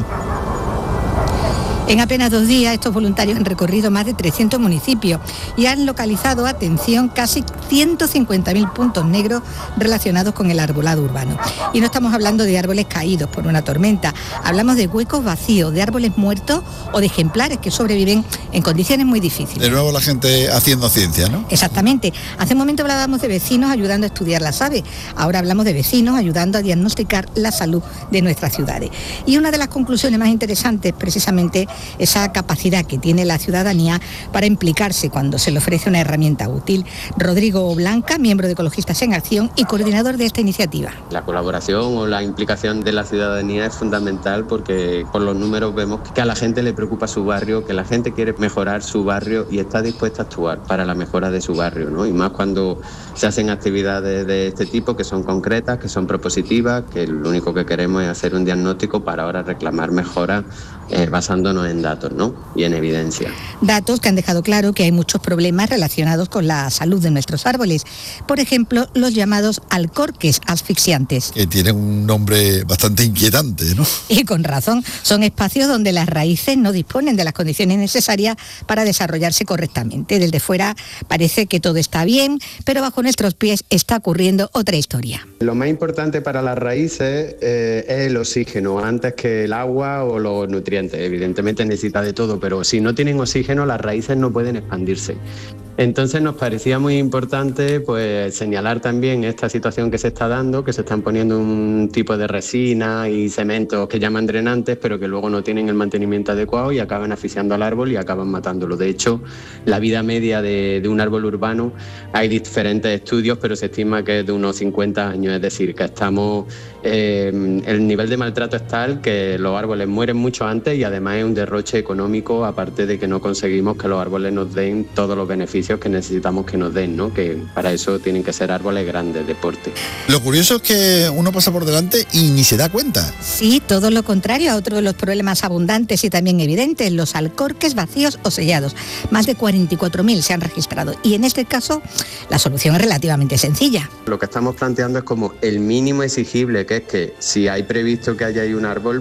En apenas dos días, estos voluntarios han recorrido más de trescientos municipios y han localizado, atención, casi ciento cincuenta mil puntos negros relacionados con el arbolado urbano. Y no estamos hablando de árboles caídos por una tormenta, hablamos de huecos vacíos, de árboles muertos o de ejemplares que sobreviven en condiciones muy difíciles. De nuevo la gente haciendo ciencia, ¿no? Exactamente. Hace un momento hablábamos de vecinos ayudando a estudiar las aves. Ahora hablamos de vecinos ayudando a diagnosticar la salud de nuestras ciudades. Y una de las conclusiones más interesantes, precisamente, esa capacidad que tiene la ciudadanía para implicarse cuando se le ofrece una herramienta útil. Rodrigo Blanca, miembro de Ecologistas en Acción y coordinador de esta iniciativa. La colaboración o la implicación de la ciudadanía es fundamental, porque por los números vemos que a la gente le preocupa su barrio, que la gente quiere mejorar su barrio y está dispuesta a actuar para la mejora de su barrio, ¿no? Y más cuando se hacen actividades de este tipo, que son concretas, que son propositivas, que lo único que queremos es hacer un diagnóstico para ahora reclamar mejoras eh, basándonos en datos, ¿no? Y en evidencia. Datos que han dejado claro que hay muchos problemas relacionados con la salud de nuestros árboles. Por ejemplo, los llamados alcorques asfixiantes. Que tienen un nombre bastante inquietante, ¿no? Y con razón, son espacios donde las raíces no disponen de las condiciones necesarias para desarrollarse correctamente. Desde fuera parece que todo está bien, pero bajo nuestros pies está ocurriendo otra historia. Lo más importante para las raíces eh, es el oxígeno, antes que el agua o los nutrientes. Evidentemente necesita de todo, pero si no tienen oxígeno, las raíces no pueden expandirse. Entonces nos parecía muy importante pues señalar también esta situación que se está dando, que se están poniendo un tipo de resina y cementos que llaman drenantes, pero que luego no tienen el mantenimiento adecuado y acaban asfixiando al árbol y acaban matándolo. De hecho, la vida media de, de un árbol urbano, hay diferentes estudios, pero se estima que es de unos cincuenta años, es decir, que estamos, eh, el nivel de maltrato es tal que los árboles mueren mucho antes y además es un derroche económico, aparte de que no conseguimos que los árboles nos den todos los beneficios que necesitamos que nos den, ¿no? Que para eso tienen que ser árboles grandes, de porte. Lo curioso es que uno pasa por delante y ni se da cuenta. Sí, todo lo contrario a otro de los problemas abundantes y también evidentes, los alcorques vacíos o sellados. Más de cuarenta y cuatro mil se han registrado y en este caso la solución es relativamente sencilla. Lo que estamos planteando es como el mínimo exigible, que es que si hay previsto que haya ahí un árbol,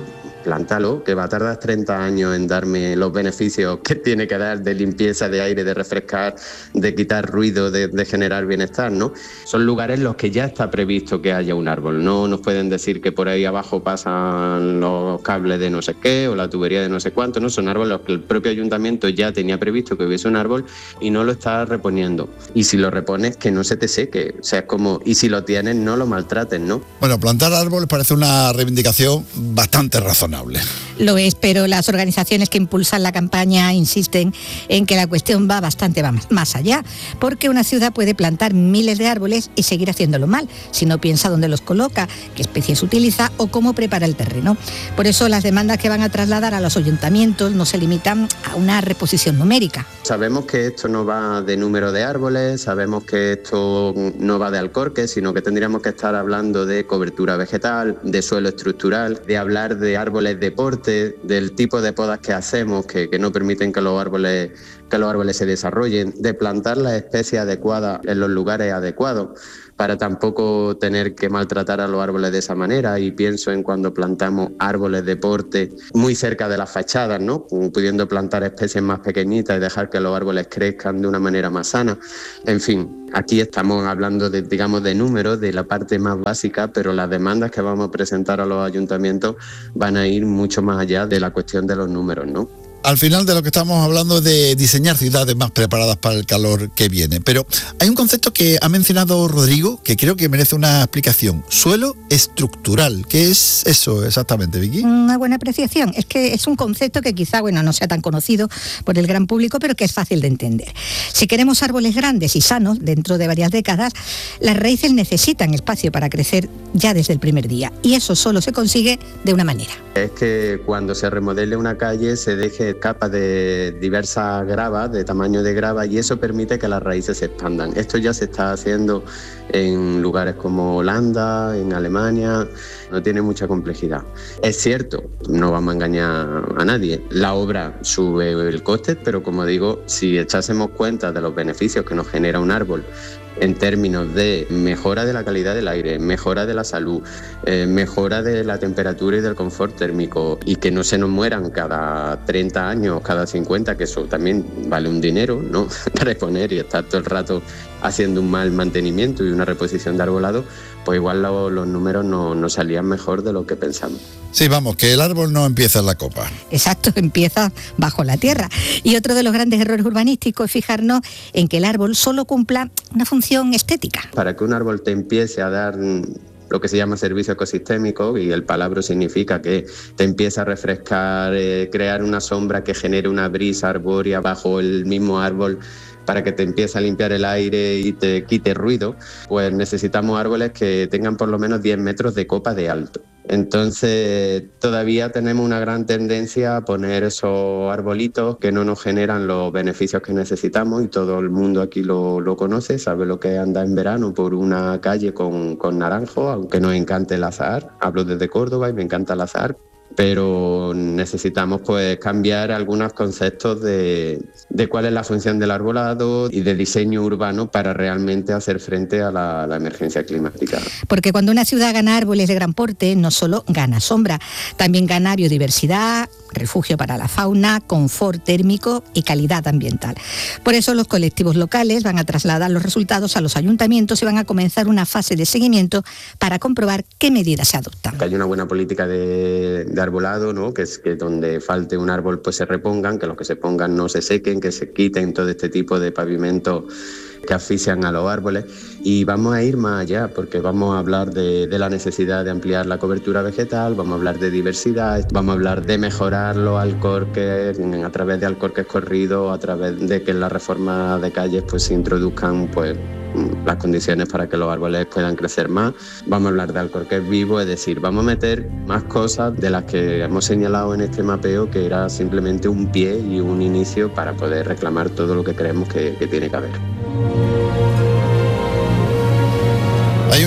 plántalo, que va a tardar treinta años en darme los beneficios que tiene que dar de limpieza, de aire, de refrescar, de quitar ruido, de, de generar bienestar, ¿no? Son lugares en los que ya está previsto que haya un árbol. No nos pueden decir que por ahí abajo pasan los cables de no sé qué o la tubería de no sé cuánto, ¿no? Son árboles que el propio ayuntamiento ya tenía previsto que hubiese un árbol y no lo está reponiendo. Y si lo repones, que no se te seque. O sea, es como, y si lo tienes, no lo maltrates, ¿no? Bueno, plantar árboles parece una reivindicación bastante razonable. Lo es, pero las organizaciones que impulsan la campaña insisten en que la cuestión va bastante más allá, porque una ciudad puede plantar miles de árboles y seguir haciéndolo mal, si no piensa dónde los coloca, qué especies utiliza o cómo prepara el terreno. Por eso las demandas que van a trasladar a los ayuntamientos no se limitan a una reposición numérica. Sabemos que esto no va de número de árboles, sabemos que esto no va de alcorques, sino que tendríamos que estar hablando de cobertura vegetal, de suelo estructural, de hablar de árboles de porte, del tipo de podas que hacemos que, que no permiten que los árboles que los árboles se desarrollen, de plantar las especies adecuadas en los lugares adecuados para tampoco tener que maltratar a los árboles de esa manera. Y pienso en cuando plantamos árboles de porte muy cerca de las fachadas, ¿no? Pudiendo plantar especies más pequeñitas y dejar que los árboles crezcan de una manera más sana. En fin, aquí estamos hablando de, digamos, de números, de la parte más básica, pero las demandas que vamos a presentar a los ayuntamientos van a ir mucho más allá de la cuestión de los números, ¿no? Al final de lo que estamos hablando de diseñar ciudades más preparadas para el calor que viene. Pero hay un concepto que ha mencionado Rodrigo que creo que merece una explicación. Suelo estructural. ¿Qué es eso exactamente, Vicky? Una buena apreciación. Es que es un concepto que quizá, bueno, no sea tan conocido por el gran público, pero que es fácil de entender. Si queremos árboles grandes y sanos dentro de varias décadas, las raíces necesitan espacio para crecer ya desde el primer día. Y eso solo se consigue de una manera. Es que cuando se remodele una calle se deje capas de diversas gravas, de tamaño de grava, y eso permite que las raíces se expandan. Esto ya se está haciendo en lugares como Holanda, en Alemania, no tiene mucha complejidad. Es cierto, no vamos a engañar a nadie, la obra sube el coste, pero como digo, si echásemos cuenta de los beneficios que nos genera un árbol en términos de mejora de la calidad del aire, mejora de la salud, eh, mejora de la temperatura y del confort térmico, y que no se nos mueran cada treinta años, cada cincuenta, que eso también vale un dinero, ¿no? Reponer y estar todo el rato haciendo un mal mantenimiento y una reposición de arbolado, pues igual lo, los números no, no salían mejor de lo que pensamos. Sí, vamos, que el árbol no empieza en la copa. Exacto, empieza bajo la tierra. Y otro de los grandes errores urbanísticos es fijarnos en que el árbol solo cumpla una función estética. Para que un árbol te empiece a dar lo que se llama servicio ecosistémico, y el palabra significa que te empieza a refrescar, eh, crear una sombra que genere una brisa arbórea bajo el mismo árbol, para que te empiece a limpiar el aire y te quite ruido, pues necesitamos árboles que tengan por lo menos diez metros de copa de alto. Entonces todavía tenemos una gran tendencia a poner esos arbolitos que no nos generan los beneficios que necesitamos, y todo el mundo aquí lo, lo conoce, sabe lo que es andar en verano por una calle con, con naranjo, aunque nos encante el azahar. Hablo desde Córdoba y me encanta el azahar, pero necesitamos pues cambiar algunos conceptos de, de cuál es la función del arbolado y de diseño urbano para realmente hacer frente a la, a la emergencia climática. Porque cuando una ciudad gana árboles de gran porte, no solo gana sombra, también gana biodiversidad, refugio para la fauna, confort térmico y calidad ambiental. Por eso los colectivos locales van a trasladar los resultados a los ayuntamientos y van a comenzar una fase de seguimiento para comprobar qué medidas se adoptan. Que hay una buena política de, de arbolado, ¿no? Que es que donde falte un árbol pues se repongan, que los que se pongan no se sequen, que se quiten todo este tipo de pavimentos que asfixian a los árboles. Y vamos a ir más allá, porque vamos a hablar de, de la necesidad de ampliar la cobertura vegetal, vamos a hablar de diversidad, vamos a hablar de mejorar los alcorques a través de alcorques corridos, a través de que en la reforma de calles pues se introduzcan pues las condiciones para que los árboles puedan crecer más. Vamos a hablar de alcorques vivos, es decir, vamos a meter más cosas de las que hemos señalado en este mapeo, que era simplemente un pie y un inicio para poder reclamar todo lo que creemos que, que tiene que haber. Hay un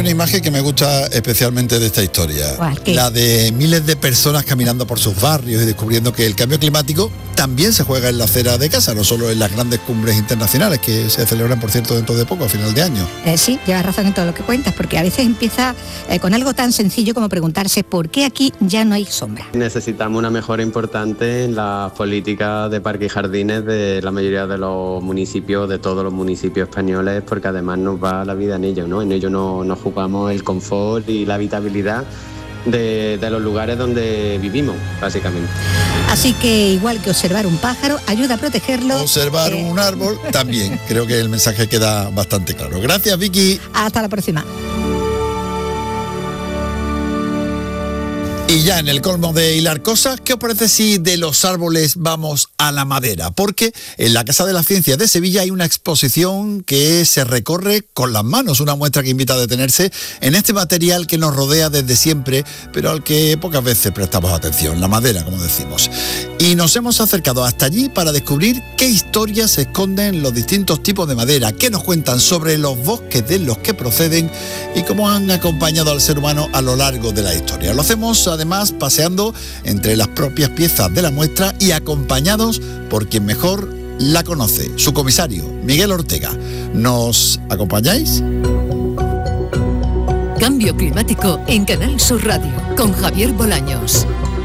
una imagen que me gusta especialmente de esta historia. ¿Cuál? ¿Qué? La de miles de personas caminando por sus barrios y descubriendo que el cambio climático también se juega en la acera de casa, no solo en las grandes cumbres internacionales que se celebran, por cierto, dentro de poco, a final de año. Eh, sí, llevas razón en todo lo que cuentas, porque a veces empieza eh, con algo tan sencillo como preguntarse por qué aquí ya no hay sombra. Necesitamos una mejora importante en las políticas de parques y jardines de la mayoría de los municipios, de todos los municipios españoles, porque además nos va la vida en ello, ¿no? En ello nos no jugamos el confort y la habitabilidad de, de los lugares donde vivimos, básicamente. Así que igual que observar un pájaro ayuda a protegerlo. Observar eh... un árbol también. Creo que el mensaje queda bastante claro. Gracias, Vicky. Hasta la próxima. Y ya en el colmo de hilar cosas, ¿qué os parece si de los árboles vamos a la madera? Porque en la Casa de la Ciencia de Sevilla hay una exposición que se recorre con las manos, una muestra que invita a detenerse en este material que nos rodea desde siempre, pero al que pocas veces prestamos atención, la madera, como decimos. Y nos hemos acercado hasta allí para descubrir qué historias se esconden los distintos tipos de madera, qué nos cuentan sobre los bosques de los que proceden y cómo han acompañado al ser humano a lo largo de la historia. Lo hacemos además paseando entre las propias piezas de la muestra y acompañados por quien mejor la conoce, su comisario, Miguel Ortega. ¿Nos acompañáis? Cambio climático en Canal Sur Radio con Javier Bolaños.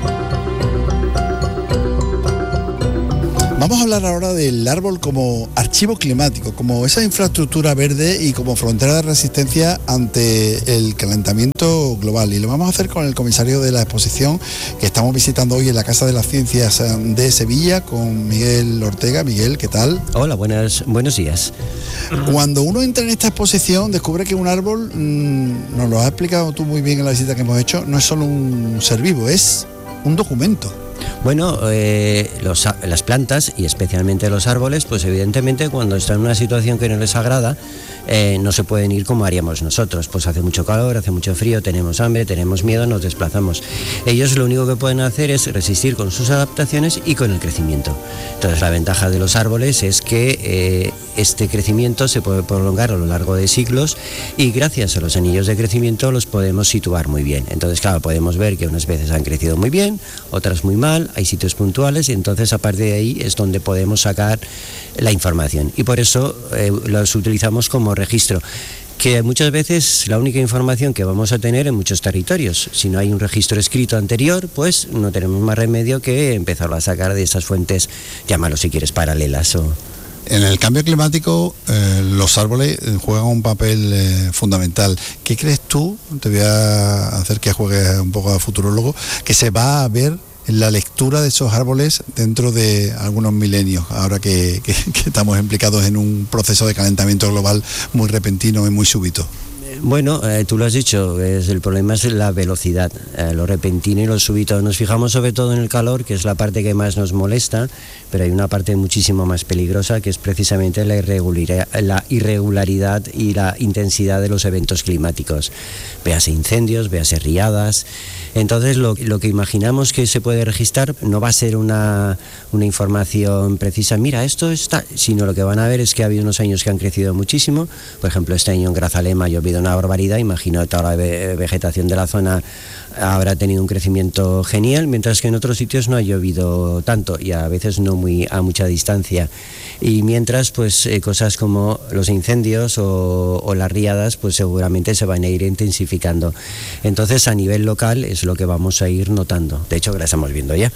Vamos a hablar ahora del árbol como archivo climático, como esa infraestructura verde y como frontera de resistencia ante el calentamiento global. Y lo vamos a hacer con el comisario de la exposición que estamos visitando hoy en la Casa de las Ciencias de Sevilla, con Miguel Ortega. Miguel, ¿qué tal? Hola, buenas, buenos días. Cuando uno entra en esta exposición descubre que un árbol, mmm, nos lo has explicado tú muy bien en la visita que hemos hecho, no es solo un ser vivo, es un documento. Bueno, eh, los, las plantas y especialmente los árboles, pues evidentemente cuando están en una situación que no les agrada, eh, no se pueden ir como haríamos nosotros. Pues hace mucho calor, hace mucho frío, tenemos hambre, tenemos miedo, nos desplazamos. Ellos lo único que pueden hacer es resistir con sus adaptaciones y con el crecimiento. Entonces la ventaja de los árboles es que eh, este crecimiento se puede prolongar a lo largo de siglos y gracias a los anillos de crecimiento los podemos situar muy bien. Entonces, claro, podemos ver que unas veces han crecido muy bien, otras muy mal, hay sitios puntuales y entonces a partir de ahí es donde podemos sacar la información y por eso eh, los utilizamos como registro, que muchas veces la única información que vamos a tener en muchos territorios. Si no hay un registro escrito anterior, pues no tenemos más remedio que empezarlo a sacar de esas fuentes, llámalo si quieres, paralelas o... En el cambio climático, eh, los árboles juegan un papel eh, fundamental. ¿Qué crees tú? Te voy a hacer que juegues un poco a futurólogo, que se va a ver en la lectura de esos árboles dentro de algunos milenios, ahora que, que, que estamos implicados en un proceso de calentamiento global muy repentino y muy súbito. Bueno, eh, tú lo has dicho, es, el problema es la velocidad, eh, lo repentino y lo súbito. Nos fijamos sobre todo en el calor, que es la parte que más nos molesta, pero hay una parte muchísimo más peligrosa, que es precisamente la irregularidad, la irregularidad y la intensidad de los eventos climáticos. Véase incendios, véase riadas. Entonces, lo, lo que imaginamos que se puede registrar no va a ser una, una información precisa, mira, esto está, sino lo que van a ver es que ha habido unos años que han crecido muchísimo. Por ejemplo, este año en Grazalema ha llovido una barbaridad, imagino que toda la vegetación de la zona habrá tenido un crecimiento genial, mientras que en otros sitios no ha llovido tanto y a veces no muy a mucha distancia. Y mientras, pues eh, cosas como los incendios o, o las riadas, pues seguramente se van a ir intensificando. Entonces, a nivel local es lo que vamos a ir notando. De hecho, que la estamos viendo ya.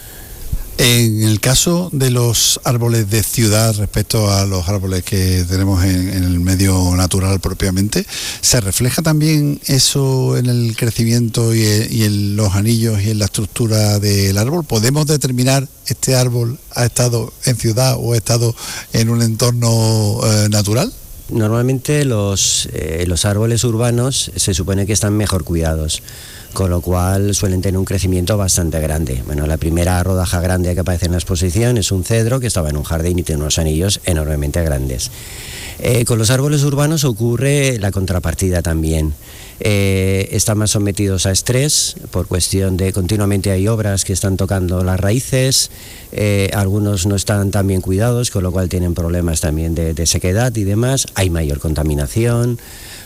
En el caso de los árboles de ciudad respecto a los árboles que tenemos en, en el medio natural propiamente, ¿se refleja también eso en el crecimiento y, y en los anillos y en la estructura del árbol? ¿Podemos determinar este árbol ha estado en ciudad o ha estado en un entorno eh, natural? Normalmente los, eh, los árboles urbanos se supone que están mejor cuidados, con lo cual suelen tener un crecimiento bastante grande. Bueno, la primera rodaja grande que aparece en la exposición es un cedro que estaba en un jardín y tiene unos anillos enormemente grandes. Eh, con los árboles urbanos ocurre la contrapartida también. Eh, están más sometidos a estrés por cuestión de continuamente hay obras que están tocando las raíces, eh, algunos no están tan bien cuidados, con lo cual tienen problemas también de, de sequedad y demás, hay mayor contaminación,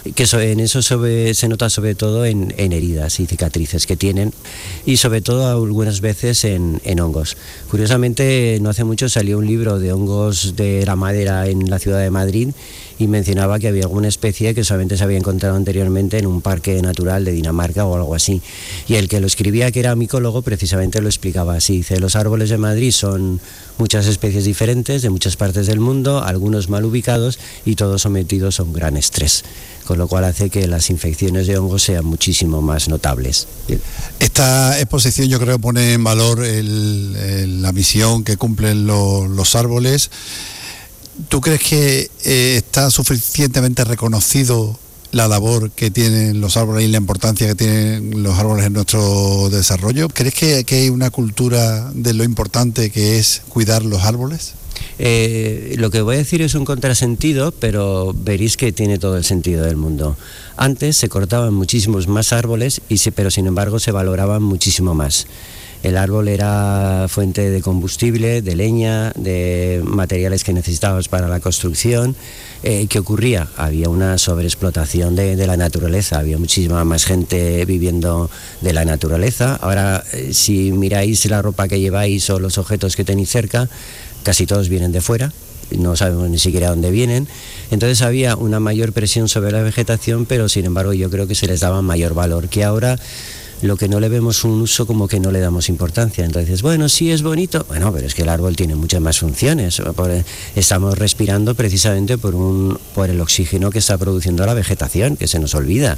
que so, en eso sobre, se nota sobre todo en, en heridas y cicatrices que tienen, y sobre todo algunas veces en, en hongos. Curiosamente, no hace mucho salió un libro de hongos de la madera en la ciudad de Madrid y mencionaba que había alguna especie que solamente se había encontrado anteriormente en un parque natural de Dinamarca o algo así. Y el que lo escribía, que era micólogo, precisamente lo explicaba así. Dice, los árboles de Madrid son muchas especies diferentes de muchas partes del mundo, algunos mal ubicados y todos sometidos a un gran estrés, con lo cual hace que las infecciones de hongos sean muchísimo más notables. Esta exposición yo creo pone en valor el, el, la misión que cumplen lo, los árboles. ¿Tú crees que eh, está suficientemente reconocido la labor que tienen los árboles y la importancia que tienen los árboles en nuestro desarrollo? ¿Crees que, que hay una cultura de lo importante que es cuidar los árboles? Eh, lo que voy a decir es un contrasentido, pero veréis que tiene todo el sentido del mundo. Antes se cortaban muchísimos más árboles, y se, pero sin embargo se valoraban muchísimo más. El árbol era fuente de combustible, de leña, de materiales que necesitábamos para la construcción. Eh, ¿Qué ocurría? Había una sobreexplotación de, de la naturaleza, había muchísima más gente viviendo de la naturaleza. Ahora, eh, si miráis la ropa que lleváis o los objetos que tenéis cerca, casi todos vienen de fuera, no sabemos ni siquiera dónde vienen. Entonces había una mayor presión sobre la vegetación, pero sin embargo yo creo que se les daba mayor valor, que ahora lo que no le vemos un uso, como que no le damos importancia. Entonces, bueno, sí es bonito, bueno, pero es que el árbol tiene muchas más funciones. Estamos respirando precisamente por, un, por el oxígeno que está produciendo la vegetación, que se nos olvida.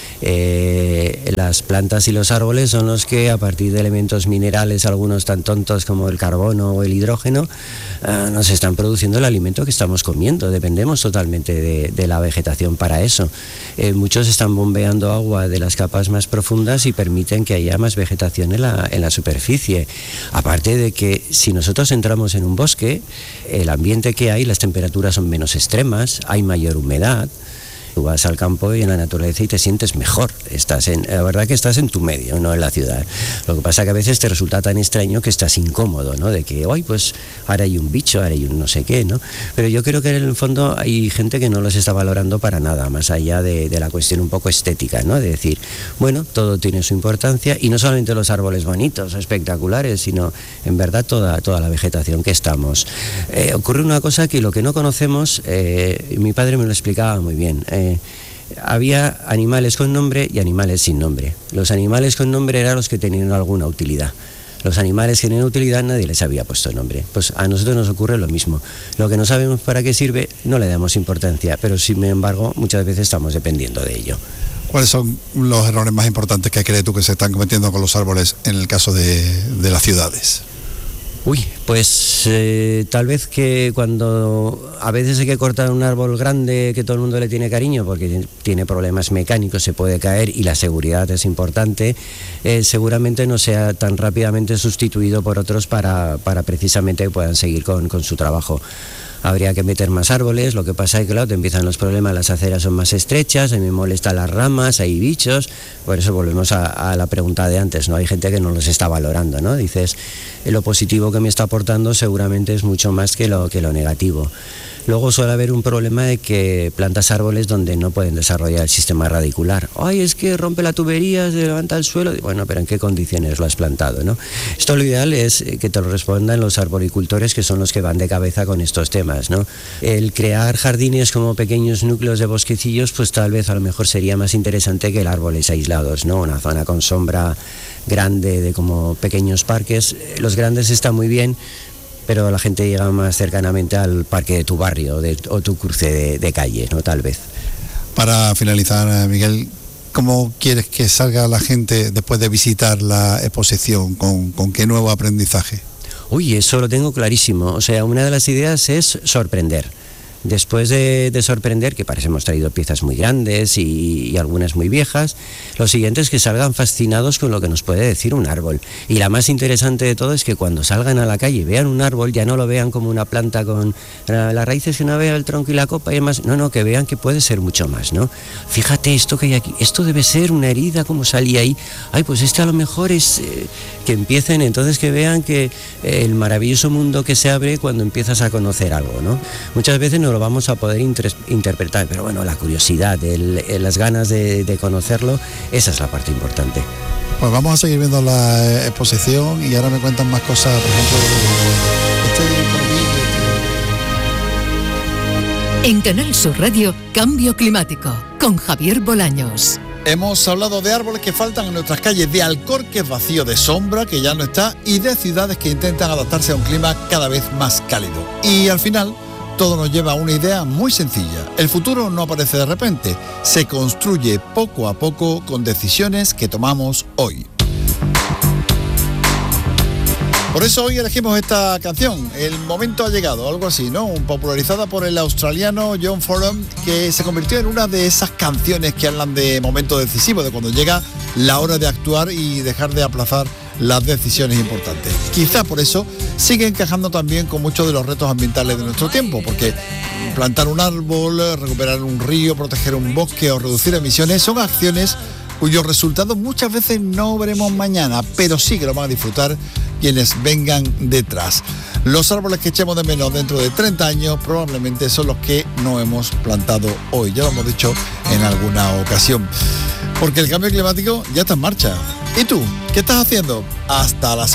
Eh, las plantas y los árboles son los que, a partir de elementos minerales, algunos tan tontos como el carbono o el hidrógeno, eh, nos están produciendo el alimento que estamos comiendo. Dependemos totalmente de, de la vegetación para eso. Eh, muchos están bombeando agua de las capas más profundas y permiten que haya más vegetación en la, en la superficie. Aparte de que si nosotros entramos en un bosque, el ambiente que hay, las temperaturas son menos extremas, hay mayor humedad. Tú vas al campo y en la naturaleza y te sientes mejor. Estás en, la verdad que estás en tu medio, no en la ciudad. Lo que pasa que a veces te resulta tan extraño que estás incómodo, ¿no? De que, hoy pues ahora hay un bicho, ahora hay un no sé qué, ¿no? Pero yo creo que en el fondo hay gente que no los está valorando para nada, más allá de, de la cuestión un poco estética, ¿no? De decir, bueno, todo tiene su importancia, y no solamente los árboles bonitos, espectaculares, sino en verdad toda, toda la vegetación que estamos. Eh, ocurre una cosa que lo que no conocemos, eh, mi padre me lo explicaba muy bien. Eh, había animales con nombre y animales sin nombre. Los animales con nombre eran los que tenían alguna utilidad. Los animales que tenían utilidad nadie les había puesto nombre. Pues a nosotros nos ocurre lo mismo. Lo que no sabemos para qué sirve no le damos importancia, pero sin embargo muchas veces estamos dependiendo de ello. ¿Cuáles son los errores más importantes que crees tú que se están cometiendo con los árboles en el caso de, de las ciudades? Uy, pues eh, tal vez que cuando a veces hay que cortar un árbol grande que todo el mundo le tiene cariño porque tiene problemas mecánicos, se puede caer y la seguridad es importante, eh, seguramente no sea tan rápidamente sustituido por otros para, para precisamente que puedan seguir con, con su trabajo. Habría que meter más árboles, lo que pasa es que claro, te empiezan los problemas, las aceras son más estrechas, a mí me molestan las ramas, hay bichos, por eso volvemos a, a la pregunta de antes, ¿no? Hay gente que no los está valorando, ¿no? Dices, lo positivo que me está aportando seguramente es mucho más que lo, que lo negativo. Luego suele haber un problema de que plantas árboles donde no pueden desarrollar el sistema radicular. Ay, es que rompe la tubería, se levanta el suelo. Bueno, pero ¿en qué condiciones lo has plantado, no? Esto lo ideal es que te lo respondan los arboricultores, que son los que van de cabeza con estos temas, ¿no? El crear jardines como pequeños núcleos de bosquecillos, pues tal vez a lo mejor sería más interesante que el árboles aislados, ¿no? Una zona con sombra grande de como pequeños parques. Los grandes están muy bien, pero la gente llega más cercanamente al parque de tu barrio de, o tu cruce de, de calle, ¿no? Tal vez. Para finalizar, Miguel, ¿cómo quieres que salga la gente después de visitar la exposición? ¿Con, con qué nuevo aprendizaje? Uy, eso lo tengo clarísimo. O sea, una de las ideas es sorprender. Después de, de sorprender, que parece hemos traído piezas muy grandes y, y algunas muy viejas, lo siguiente es que salgan fascinados con lo que nos puede decir un árbol. Y la más interesante de todo es que cuando salgan a la calle y vean un árbol, ya no lo vean como una planta con las raíces, que no vean el tronco y la copa y demás, no, no, que vean que puede ser mucho más, ¿no? Fíjate esto que hay aquí, esto debe ser una herida, como salía ahí, ay, pues este a lo mejor es... Eh, que empiecen entonces que vean que eh, el maravilloso mundo que se abre cuando empiezas a conocer algo, ¿no? Muchas veces nos lo vamos a poder inter- interpretar. Pero bueno, la curiosidad, el, el, las ganas de, de conocerlo, esa es la parte importante. Pues vamos a seguir viendo la exposición y ahora me cuentan más cosas, por ejemplo, este... En Canal Sur Radio, Cambio Climático, con Javier Bolaños. Hemos hablado de árboles que faltan en nuestras calles, de Alcorques vacío de sombra, que ya no está, y de ciudades que intentan adaptarse a un clima cada vez más cálido. Y al final, todo nos lleva a una idea muy sencilla. El futuro no aparece de repente, se construye poco a poco con decisiones que tomamos hoy. Por eso hoy elegimos esta canción, El momento ha llegado, algo así, ¿no? Popularizada por el australiano John Forum, que se convirtió en una de esas canciones que hablan de momento decisivo, de cuando llega la hora de actuar y dejar de aplazar las decisiones importantes. Quizá por eso sigue encajando también con muchos de los retos ambientales de nuestro tiempo, porque plantar un árbol, recuperar un río, proteger un bosque o reducir emisiones son acciones cuyos resultados muchas veces no veremos mañana, pero sí que lo van a disfrutar quienes vengan detrás. Los árboles que echemos de menos dentro de treinta años probablemente son los que no hemos plantado hoy, ya lo hemos dicho en alguna ocasión, porque el cambio climático ya está en marcha. ¿Y tú? ¿Qué estás haciendo? Hasta las